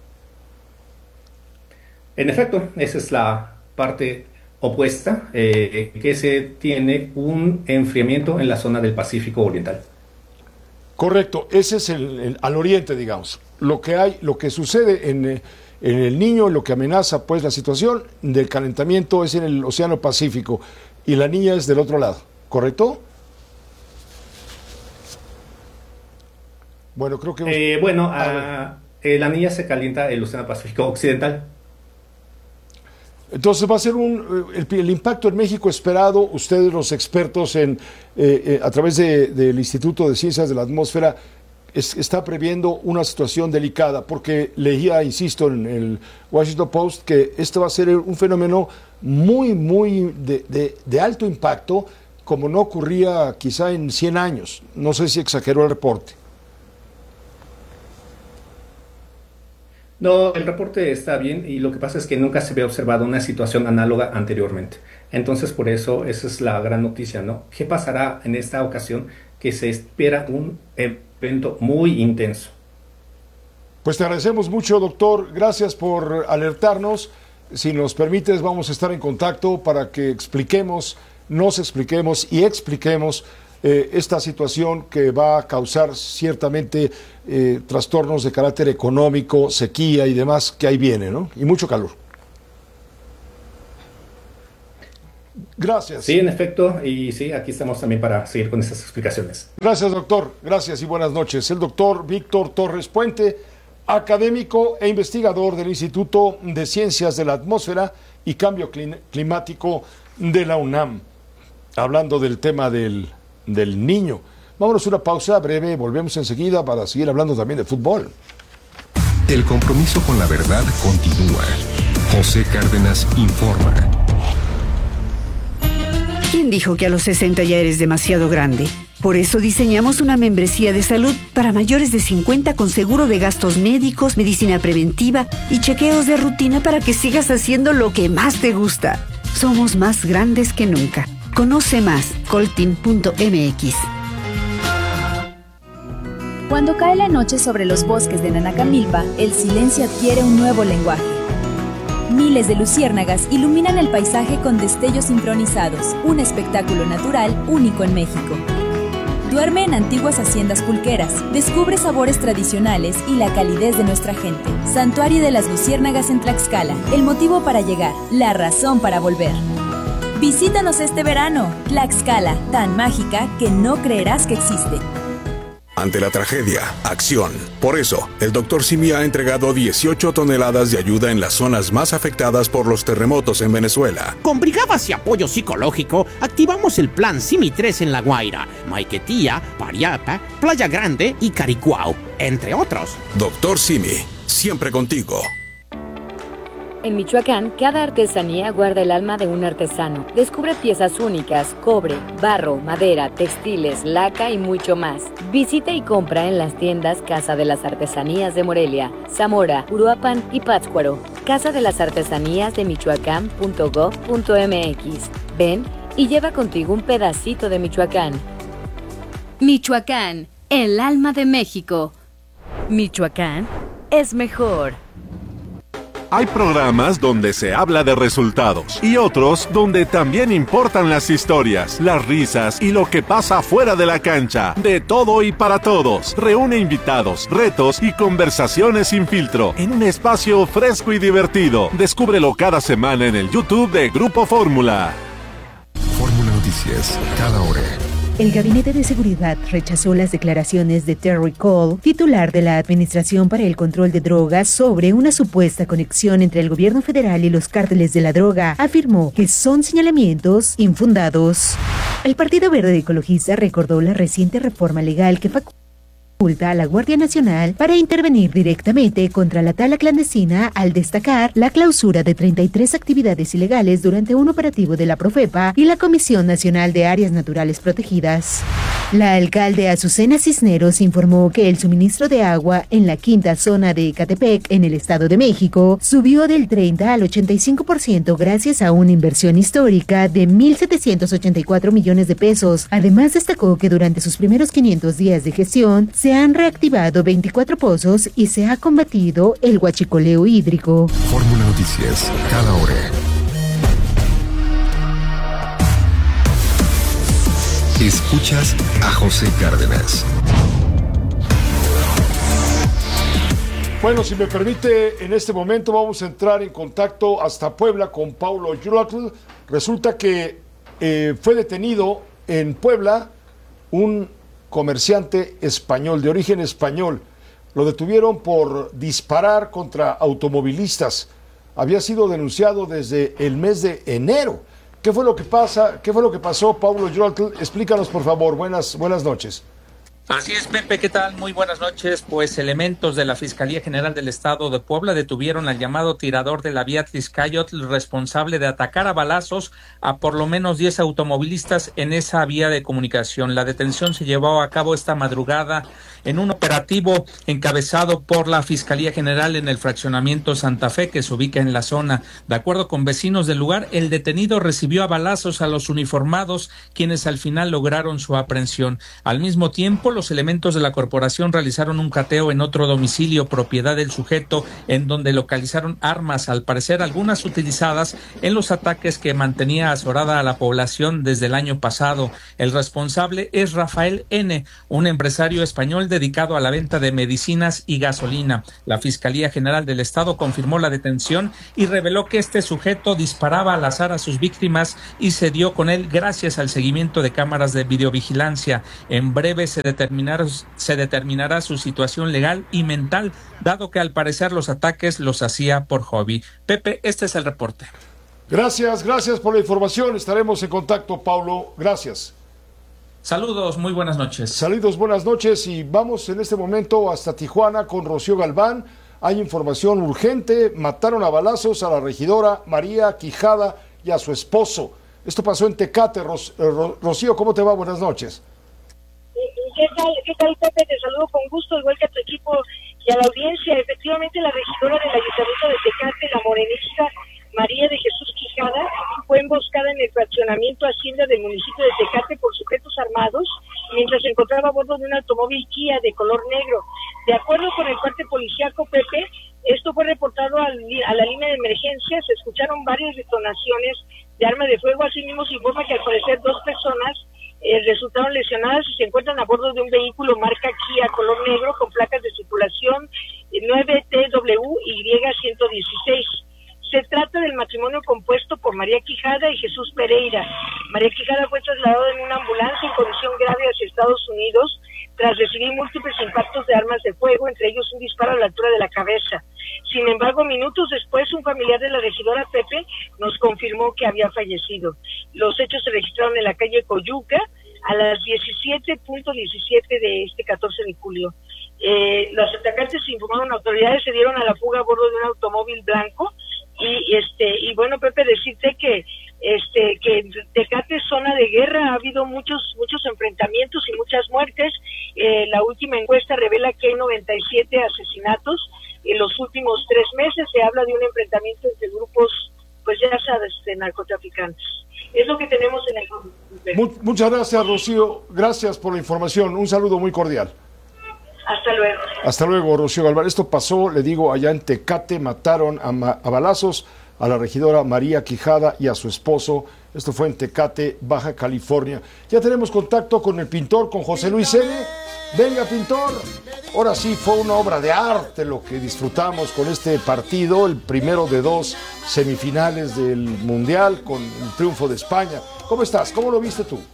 Speaker 21: En efecto, esa es la parte opuesta, que se tiene un enfriamiento en la zona del Pacífico Oriental.
Speaker 2: Correcto, ese es al oriente, digamos. Lo que sucede en el Niño, lo que amenaza pues la situación del calentamiento es en el Océano Pacífico y la Niña es del otro lado, ¿correcto? Bueno, creo que...
Speaker 21: la Niña se calienta el Océano Pacífico Occidental.
Speaker 2: Entonces va a ser el impacto en México esperado. Ustedes, los expertos a través del Instituto de Ciencias de la Atmósfera, está previendo una situación delicada, porque leía, insisto, en el Washington Post que esto va a ser un fenómeno muy, muy de alto impacto, como no ocurría quizá en 100 años. No sé si exageró el reporte.
Speaker 21: No, el reporte está bien y lo que pasa es que nunca se había observado una situación análoga anteriormente. Entonces, por eso, esa es la gran noticia, ¿no? ¿Qué pasará en esta ocasión? Que se espera un evento muy intenso.
Speaker 2: Pues te agradecemos mucho, doctor. Gracias por alertarnos. Si nos permites, vamos a estar en contacto para que nos expliquemos esta situación que va a causar ciertamente trastornos de carácter económico, sequía y demás que ahí viene, ¿no? Y mucho calor. Gracias.
Speaker 21: Sí, en efecto, y sí, aquí estamos también para seguir con estas explicaciones.
Speaker 2: Gracias, doctor. Gracias y buenas noches. El doctor Víctor Torres Puente, académico e investigador del Instituto de Ciencias de la Atmósfera y Cambio Climático de la UNAM, hablando del tema del niño. Vámonos a una pausa breve, volvemos enseguida para seguir hablando también de fútbol.
Speaker 14: El compromiso con la verdad continúa. José Cárdenas informa.
Speaker 1: ¿Quién dijo que a los 60 ya eres demasiado grande? Por eso diseñamos una membresía de salud para mayores de 50 con seguro de gastos médicos, medicina preventiva y chequeos de rutina para que sigas haciendo lo que más te gusta. Somos más grandes que nunca. Conoce más, coltin.mx.
Speaker 22: Cuando cae la noche sobre los bosques de Nanacamilpa, el silencio adquiere un nuevo lenguaje. Miles de luciérnagas iluminan el paisaje con destellos sincronizados, un espectáculo natural único en México. Duerme en antiguas haciendas pulqueras, descubre sabores tradicionales y la calidez de nuestra gente. Santuario de las Luciérnagas en Tlaxcala, el motivo para llegar, la razón para volver. Visítanos este verano, Tlaxcala, tan mágica que no creerás que existe.
Speaker 12: Ante la tragedia, acción. Por eso, el Dr. Simi ha entregado 18 toneladas de ayuda en las zonas más afectadas por los terremotos en Venezuela.
Speaker 23: Con brigadas y apoyo psicológico, activamos el plan Simi 3 en La Guaira, Maiquetía, Pariapa, Playa Grande y Caricuao, entre otros.
Speaker 12: Dr. Simi, siempre contigo.
Speaker 24: En Michoacán, cada artesanía guarda el alma de un artesano. Descubre piezas únicas, cobre, barro, madera, textiles, laca y mucho más. Visita y compra en las tiendas Casa de las Artesanías de Morelia, Zamora, Uruapan y Pátzcuaro. Casa de las Artesanías de Michoacán.gov.mx. Ven y lleva contigo un pedacito de Michoacán.
Speaker 22: Michoacán, el alma de México. Michoacán es mejor.
Speaker 25: Hay programas donde se habla de resultados y otros donde también importan las historias, las risas y lo que pasa fuera de la cancha. De todo y para todos. Reúne invitados, retos y conversaciones sin filtro en un espacio fresco y divertido. Descúbrelo cada semana en el YouTube de Grupo Fórmula.
Speaker 14: Fórmula Noticias, cada hora.
Speaker 26: El Gabinete de Seguridad rechazó las declaraciones de Terry Cole, titular de la Administración para el Control de Drogas, sobre una supuesta conexión entre el gobierno federal y los cárteles de la droga. Afirmó que son señalamientos infundados. El Partido Verde Ecologista recordó la reciente reforma legal que faculta a la Guardia Nacional para intervenir directamente contra la tala clandestina, al destacar la clausura de 33 actividades ilegales durante un operativo de la Profepa y la Comisión Nacional de Áreas Naturales Protegidas. La alcalde Azucena Cisneros informó que el suministro de agua en la quinta zona de Ecatepec, en el Estado de México, subió del 30 al 85% gracias a una inversión histórica de 1.784 millones de pesos. Además, destacó que durante sus primeros 500 días de gestión se han reactivado 24 pozos y se ha combatido el huachicoleo hídrico.
Speaker 14: Fórmula Noticias, cada hora. Escuchas a José Cárdenas.
Speaker 2: Bueno, si me permite, en este momento vamos a entrar en contacto hasta Puebla con Paulo Yuratl. Resulta que fue detenido en Puebla un comerciante español, de origen español. Lo detuvieron por disparar contra automovilistas. Había sido denunciado desde el mes de enero. ¿Qué fue lo que pasó, Paulo Yuratl? Explícanos, por favor. Buenas noches.
Speaker 3: Así es, Pepe, ¿qué tal? Muy buenas noches. Pues elementos de la Fiscalía General del Estado de Puebla detuvieron al llamado tirador de la vía Tliscayotl, responsable de atacar a balazos a por lo menos 10 automovilistas en esa vía de comunicación. La detención se llevó a cabo esta madrugada en un operativo encabezado por la Fiscalía General en el fraccionamiento Santa Fe, que se ubica en la zona. De acuerdo con vecinos del lugar, el detenido recibió a balazos a los uniformados, quienes al final lograron su aprehensión. Al mismo tiempo, los elementos de la corporación realizaron un cateo en otro domicilio propiedad del sujeto, en donde localizaron armas, al parecer algunas utilizadas en los ataques que mantenía azorada a la población desde el año pasado. El responsable es Rafael N., un empresario español dedicado a la venta de medicinas y gasolina. La Fiscalía General del Estado confirmó la detención y reveló que este sujeto disparaba al azar a sus víctimas y se dio con él gracias al seguimiento de cámaras de videovigilancia. En breve se determinará su situación legal y mental, dado que al parecer los ataques los hacía por hobby. Pepe, este es el reporte.
Speaker 2: Gracias por la información. Estaremos en contacto, Paulo. Gracias.
Speaker 3: Saludos, muy buenas noches.
Speaker 2: Saludos, buenas noches, y vamos en este momento hasta Tijuana con Rocío Galván. Hay información urgente. Mataron a balazos a la regidora María Quijada y a su esposo. Esto pasó en Tecate. Rocío, ¿cómo te va? Buenas noches.
Speaker 6: ¿Qué tal, Pepe? Te saludo con gusto, igual que a tu equipo y a la audiencia. Efectivamente, la regidora del Ayuntamiento de Tecate, la morenista María de Jesús Quijada, fue emboscada en el fraccionamiento Hacienda del municipio de Tecate por sujetos armados mientras se encontraba a bordo de un automóvil Kia de color negro. De acuerdo con el parte policíaco, Pepe, esto fue reportado a la línea de emergencia. Se escucharon varias detonaciones de arma de fuego. Asimismo, se informa que al parecer 2 personas resultaron lesionadas y se encuentran a bordo de un vehículo marca Kia color negro con placas de circulación 9TWY116. Se trata del matrimonio compuesto por María Quijada y Jesús Pereira. María Quijada fue trasladada en una ambulancia en condición grave hacia Estados Unidos tras recibir múltiples impactos de armas de fuego, entre ellos un disparo a la altura de la cabeza. Sin embargo, minutos después, un familiar de la regidora Pepe nos confirmó que había fallecido. Los hechos se registraron en la calle Coyuca a las 17:17 de este 14 de julio. Los atacantes, informaron autoridades, se dieron a la fuga a bordo de un automóvil blanco. Y bueno, Pepe, decirte que Tecate es zona de guerra. Ha habido muchos enfrentamientos y muchas muertes. La última encuesta revela que hay 97 asesinatos en los últimos 3 meses. Se habla de un enfrentamiento entre grupos, pues ya sabes, de narcotraficantes. Es lo que tenemos en el...
Speaker 2: Muchas gracias, Rocío. Gracias por la información. Un saludo muy cordial.
Speaker 6: Hasta luego.
Speaker 2: Hasta luego, Rocío Galván. Esto pasó, le digo, allá en Tecate. Mataron a balazos a la regidora María Quijada y a su esposo. Esto fue en Tecate, Baja California. Ya tenemos contacto con el pintor, con José Luis N. Venga, pintor. Ahora sí, fue una obra de arte lo que disfrutamos con este partido, el primero de 2 semifinales del Mundial, con el triunfo de España. ¿Cómo estás? ¿Cómo lo viste tú?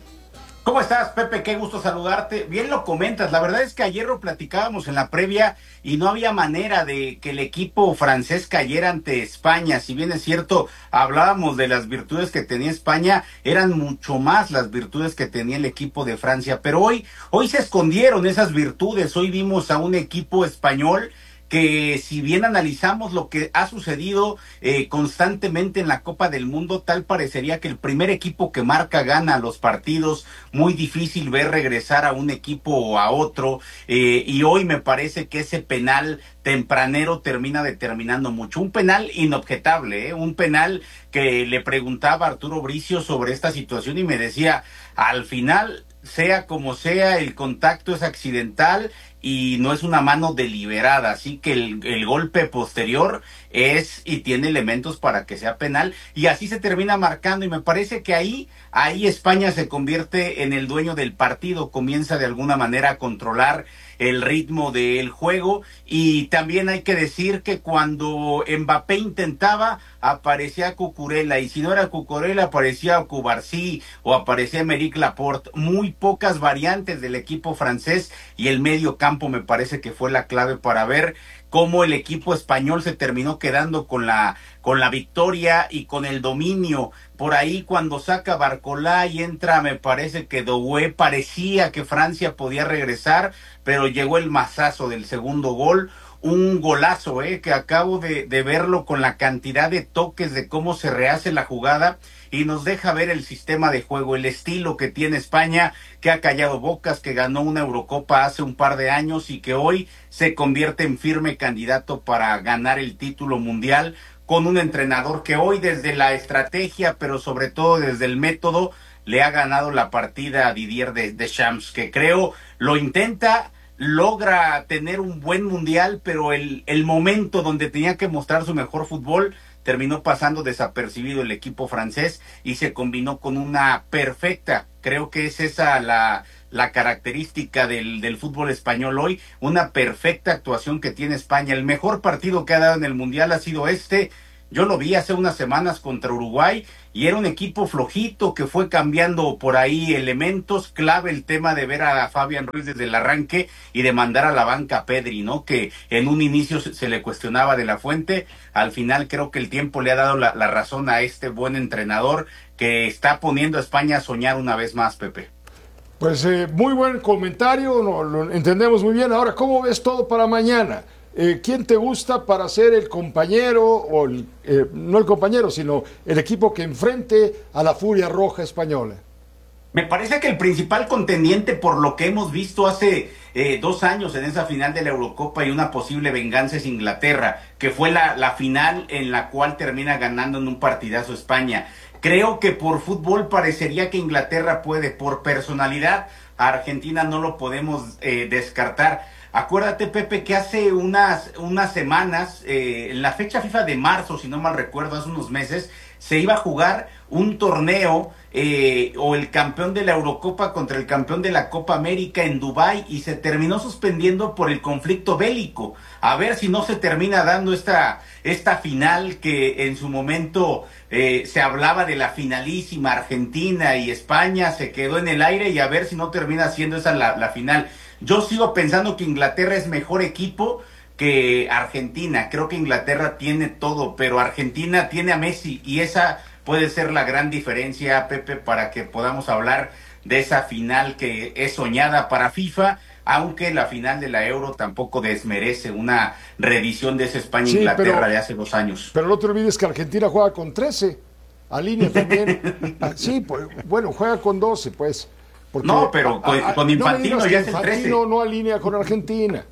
Speaker 7: ¿Cómo estás, Pepe? Qué gusto saludarte. Bien lo comentas. La verdad es que ayer lo platicábamos en la previa y no había manera de que el equipo francés cayera ante España. Si bien es cierto, hablábamos de las virtudes que tenía España, eran mucho más las virtudes que tenía el equipo de Francia. Pero hoy se escondieron esas virtudes. Hoy vimos a un equipo español que, si bien analizamos lo que ha sucedido constantemente en la Copa del Mundo, tal parecería que el primer equipo que marca gana los partidos. Muy difícil ver regresar a un equipo o a otro, y hoy me parece que ese penal tempranero termina determinando mucho. Un penal inobjetable, un penal que le preguntaba a Arturo Bricio sobre esta situación y me decía, al final, sea como sea, el contacto es accidental y no es una mano deliberada, así que el golpe posterior es y tiene elementos para que sea penal, y así se termina marcando, y me parece que ahí España se convierte en el dueño del partido, comienza de alguna manera a controlar el ritmo del juego, y también hay que decir que cuando Mbappé intentaba, aparecía Cucurella, y si no era Cucurella, aparecía Cubarsí o aparecía Aymeric Laporte. Muy pocas variantes del equipo francés, y el medio campo campo me parece que fue la clave para ver cómo el equipo español se terminó quedando con la victoria y con el dominio. Por ahí cuando saca Barcolá y entra, me parece que Doué, parecía que Francia podía regresar, pero llegó el mazazo del segundo gol. Un golazo, que acabo de verlo con la cantidad de toques, de cómo se rehace la jugada, y nos deja ver el sistema de juego, el estilo que tiene España, que ha callado bocas, que ganó una Eurocopa hace un par de años y que hoy se convierte en firme candidato para ganar el título mundial, con un entrenador que hoy desde la estrategia, pero sobre todo desde el método, le ha ganado la partida a Didier Deschamps, que creo lo intenta, logra tener un buen mundial, pero el momento donde tenía que mostrar su mejor fútbol terminó pasando desapercibido el equipo francés y se combinó con una perfecta, creo que es esa la característica del fútbol español hoy, una perfecta actuación que tiene España. El mejor partido que ha dado en el mundial ha sido yo lo vi hace unas semanas contra Uruguay y era un equipo flojito que fue cambiando por ahí elementos, clave el tema de ver a Fabián Ruiz desde el arranque y de mandar a la banca a Pedri, ¿no? Que en un inicio se le cuestionaba de la Fuente, al final creo que el tiempo le ha dado la razón a este buen entrenador que está poniendo a España a soñar una vez más, Pepe.
Speaker 2: Pues muy buen comentario, lo entendemos muy bien. Ahora, ¿cómo ves todo para mañana? ¿Quién te gusta para ser el compañero, o no el compañero, sino el equipo que enfrente a la Furia Roja española?
Speaker 7: Me parece que el principal contendiente, por lo que hemos visto hace 2 años en esa final de la Eurocopa y una posible venganza, es Inglaterra, que fue la final en la cual termina ganando en un partidazo España. Creo que por fútbol parecería que Inglaterra puede, por personalidad, a Argentina no lo podemos descartar. Acuérdate, Pepe, que hace unas semanas, en la fecha FIFA de marzo, si no mal recuerdo, hace unos meses, se iba a jugar un torneo o el campeón de la Eurocopa contra el campeón de la Copa América en Dubái y se terminó suspendiendo por el conflicto bélico. A ver si no se termina dando esta final que en su momento se hablaba de la finalísima Argentina y España, se quedó en el aire y a ver si no termina siendo esa la final. Yo sigo pensando que Inglaterra es mejor equipo que Argentina. Creo que Inglaterra tiene todo, pero Argentina tiene a Messi y esa puede ser la gran diferencia, Pepe, para que podamos hablar de esa final que es soñada para FIFA, aunque la final de la Euro tampoco desmerece una reedición de esa España-Inglaterra de hace 2 años.
Speaker 2: Pero no te olvides que Argentina juega con 13, alinea también. Sí, pues, bueno, juega con 12, pues. Porque,
Speaker 7: no, pero con Infantino
Speaker 2: no
Speaker 7: ya es el 13.
Speaker 2: Infantino no alinea con Argentina.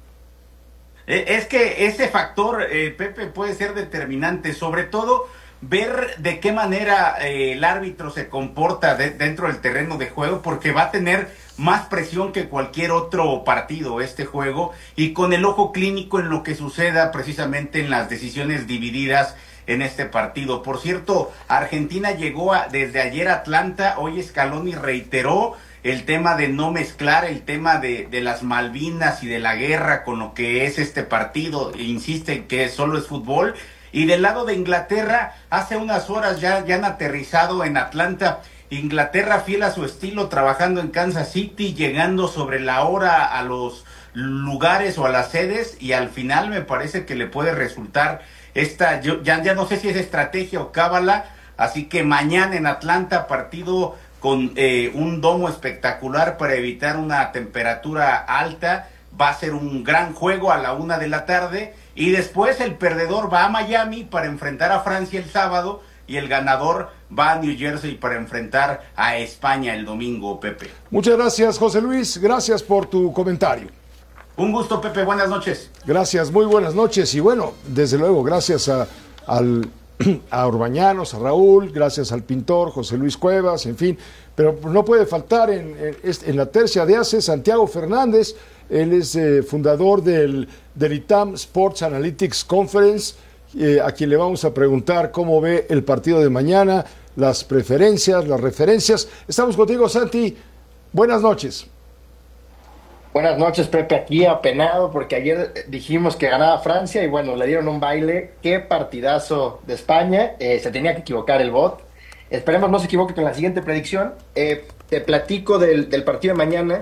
Speaker 7: Es que ese factor, Pepe, puede ser determinante, sobre todo ver de qué manera el árbitro se comporta dentro del terreno de juego, porque va a tener más presión que cualquier otro partido este juego, y con el ojo clínico en lo que suceda precisamente en las decisiones divididas en este partido. Por cierto, Argentina llegó desde ayer a Atlanta, hoy Scaloni reiteró el tema de no mezclar el tema de las Malvinas y de la guerra con lo que es este partido, e insiste que solo es fútbol. Y del lado de Inglaterra, hace unas horas ya han aterrizado en Atlanta. Inglaterra fiel a su estilo, trabajando en Kansas City, llegando sobre la hora a los lugares o a las sedes, y al final me parece que le puede resultar ya no sé si es estrategia o cábala, así que mañana en Atlanta, partido con un domo espectacular para evitar una temperatura alta, va a ser un gran juego a la 1:00 p.m, y después el perdedor va a Miami para enfrentar a Francia el sábado, y el ganador va a New Jersey para enfrentar a España el domingo, Pepe.
Speaker 2: Muchas gracias, José Luis, gracias por tu comentario.
Speaker 7: Un gusto, Pepe, buenas noches.
Speaker 2: Gracias, muy buenas noches, y bueno, desde luego, gracias a Orbañanos, a Raúl, gracias al pintor José Luis Cuevas, en fin, pero no puede faltar en la tercia de ACE Santiago Fernández. Él es fundador del ITAM Sports Analytics Conference, a quien le vamos a preguntar cómo ve el partido de mañana, las preferencias, las referencias. Estamos contigo, Santi, buenas noches.
Speaker 8: Buenas noches, Pepe, aquí apenado porque ayer dijimos que ganaba Francia y bueno, le dieron un baile. Qué partidazo de España, se tenía que equivocar el bot. Esperemos no se equivoque con la siguiente predicción. Te platico del partido de mañana.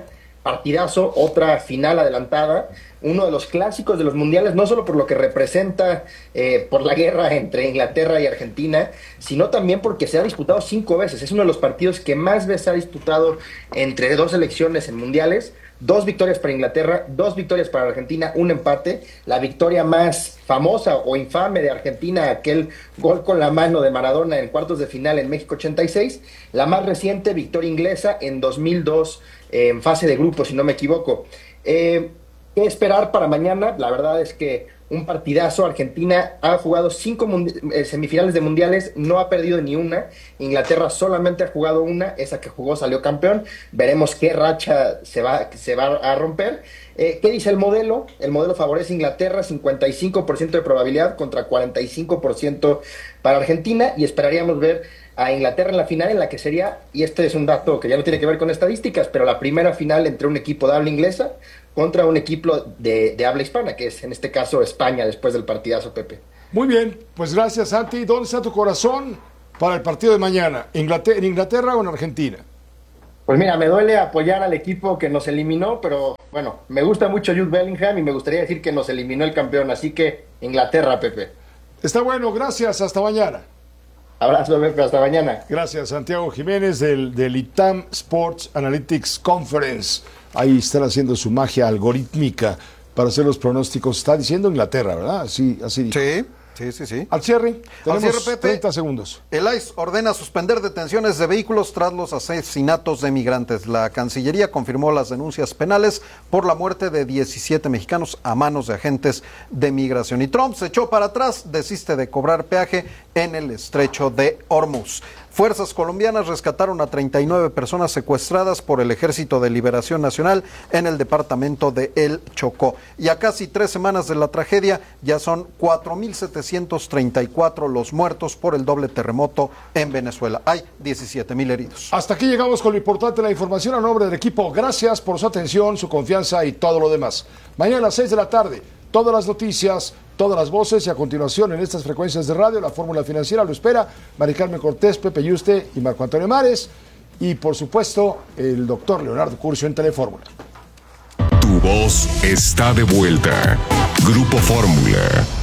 Speaker 8: partidazo, otra final adelantada, uno de los clásicos de los mundiales, no solo por lo que representa por la guerra entre Inglaterra y Argentina, sino también porque se ha disputado 5 veces. Es uno de los partidos que más veces se ha disputado entre dos selecciones en mundiales. 2 victorias para Inglaterra, 2 victorias para Argentina, un empate. La victoria más famosa o infame de Argentina, aquel gol con la mano de Maradona en cuartos de final en México 86. La más reciente, victoria inglesa en 2002 en fase de grupos, si no me equivoco. ¿Qué esperar para mañana? La verdad es que un partidazo. Argentina ha jugado 5 semifinales de mundiales, no ha perdido ni una. Inglaterra solamente ha jugado una, esa que jugó salió campeón. Veremos qué racha se va a romper. ¿Qué dice el modelo? El modelo favorece a Inglaterra, 55% de probabilidad contra 45% para Argentina, y esperaríamos ver a Inglaterra en la final, en la que sería, y este es un dato que ya no tiene que ver con estadísticas, pero la primera final entre un equipo de habla inglesa contra un equipo de habla hispana, que es en este caso España, después del partidazo, Pepe.
Speaker 2: Muy bien, pues gracias, Santi. ¿Dónde está tu corazón para el partido de mañana? ¿En Inglaterra o en Argentina?
Speaker 8: Pues mira, me duele apoyar al equipo que nos eliminó, pero bueno, me gusta mucho Jude Bellingham y me gustaría decir que nos eliminó el campeón, así que Inglaterra, Pepe.
Speaker 2: Está bueno, gracias, hasta mañana.
Speaker 8: Abrazo, Pepe, hasta mañana.
Speaker 2: Gracias, Santiago Jiménez del ITAM Sports Analytics Conference. Ahí están haciendo su magia algorítmica para hacer los pronósticos. Está diciendo Inglaterra, ¿verdad? Sí, así dijo.
Speaker 5: Sí.
Speaker 2: Al cierre, tenemos
Speaker 5: Pepe,
Speaker 2: 30 segundos.
Speaker 5: El ICE ordena suspender detenciones de vehículos tras los asesinatos de migrantes. La Cancillería confirmó las denuncias penales por la muerte de 17 mexicanos a manos de agentes de migración. Y Trump se echó para atrás, desiste de cobrar peaje en el estrecho de Hormuz. Fuerzas colombianas rescataron a 39 personas secuestradas por el Ejército de Liberación Nacional en el departamento de El Chocó. Y a casi 3 semanas de la tragedia, ya son 4.734 los muertos por el doble terremoto en Venezuela. Hay 17,000 heridos.
Speaker 2: Hasta aquí llegamos con lo importante de la información a nombre del equipo. Gracias por su atención, su confianza y todo lo demás. Mañana a las 6 de la tarde, todas las noticias, todas las voces, y a continuación en estas frecuencias de radio, la fórmula financiera lo espera Mari Carmen Cortés, Pepe Yuste y Marco Antonio Mares, y por supuesto el doctor Leonardo Curcio en Telefórmula.
Speaker 14: Tu voz está de vuelta. Grupo Fórmula.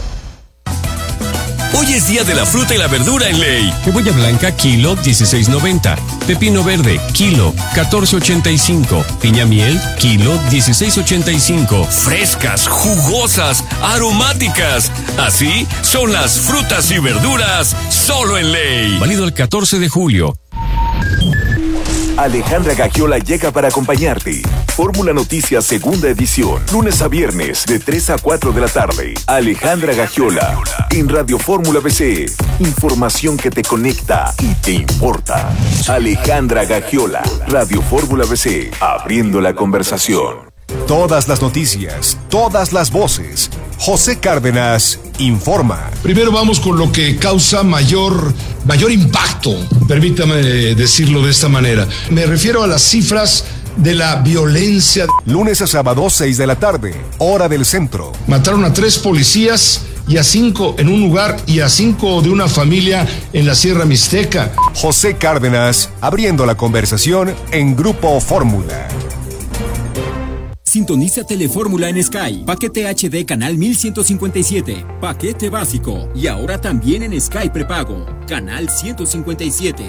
Speaker 9: Hoy es día de la fruta y la verdura en Ley. Cebolla blanca, kilo, 16.90. Pepino verde, kilo, 14.85. Piña miel, kilo, 16.85. Frescas, jugosas, aromáticas. Así son las frutas y verduras solo en Ley. Válido el 14 de julio.
Speaker 4: Alejandra Gagiola llega para acompañarte. Fórmula Noticias segunda edición, lunes a viernes de 3 a 4 de la tarde. Alejandra Gagiola en Radio Fórmula BC. Información que te conecta y te importa. Alejandra Gagiola, Radio Fórmula BC, abriendo la conversación.
Speaker 14: Todas las noticias, todas las voces. José Cárdenas informa.
Speaker 10: Primero vamos con lo que causa mayor impacto, permítame decirlo de esta manera. Me refiero a las cifras de la violencia.
Speaker 14: Lunes a sábado, 6 de la tarde, hora del centro.
Speaker 10: Mataron a 3 policías y a 5 en un lugar y a 5 de una familia en la Sierra Mixteca.
Speaker 14: José Cárdenas, abriendo la conversación en Grupo Fórmula.
Speaker 11: Sintoniza Telefórmula en Sky. Paquete HD Canal 1157. Paquete básico. Y ahora también en Sky prepago. Canal 157.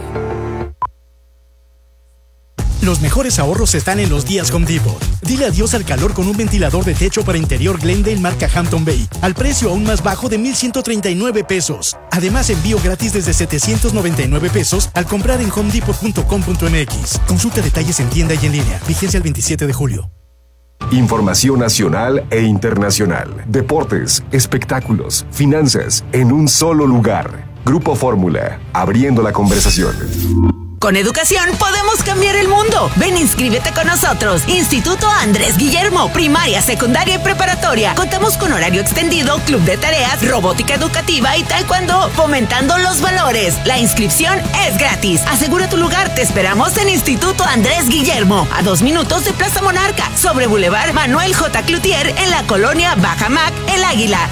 Speaker 13: Los mejores ahorros están en los días Home Depot. Dile adiós al calor con un ventilador de techo para interior Glendale marca Hampton Bay, al precio aún más bajo de $1,139. Además, envío gratis desde $799 al comprar en homedepot.com.mx. Consulta detalles en tienda y en línea. Vigencia el 27 de julio.
Speaker 14: Información nacional e internacional. Deportes, espectáculos, finanzas, en un solo lugar. Grupo Fórmula, abriendo la conversación.
Speaker 15: Con educación podemos cambiar el mundo. Ven, inscríbete con nosotros. Instituto Andrés Guillermo, primaria, secundaria y preparatoria. Contamos con horario extendido, club de tareas, robótica educativa y taekwondo, fomentando los valores. La inscripción es gratis. Asegura tu lugar. Te esperamos en Instituto Andrés Guillermo, a 2 minutos de Plaza Monarca, sobre Boulevard Manuel J. Cloutier, en la colonia Bajamac, El Águila.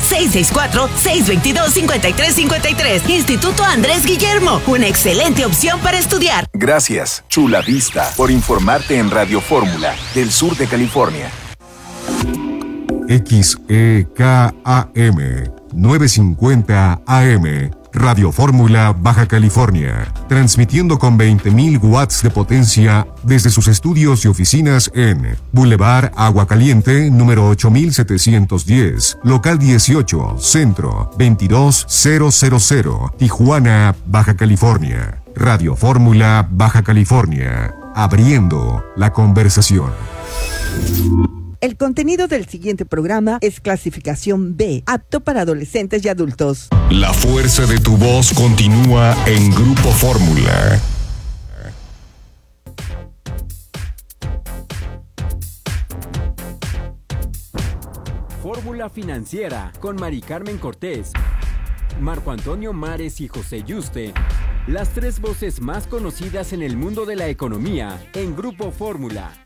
Speaker 15: 664-622-5353. Instituto Andrés Guillermo, una excelente opción para estudiar. familiar.
Speaker 4: Gracias, Chula Vista, por informarte en Radio Fórmula, del sur de California.
Speaker 14: XEKAM 950 AM, Radio Fórmula, Baja California, transmitiendo con 20.000 watts de potencia desde sus estudios y oficinas en Boulevard Agua Caliente, número 8710, local 18, centro 22000, Tijuana, Baja California. Radio Fórmula, Baja California, abriendo la conversación.
Speaker 16: El contenido del siguiente programa es clasificación B, apto para adolescentes y adultos.
Speaker 14: La fuerza de tu voz continúa en Grupo Fórmula.
Speaker 11: Fórmula Financiera con Mari Carmen Cortés, Marco Antonio Mares y José Yuste. Las tres voces más conocidas en el mundo de la economía en Grupo Fórmula.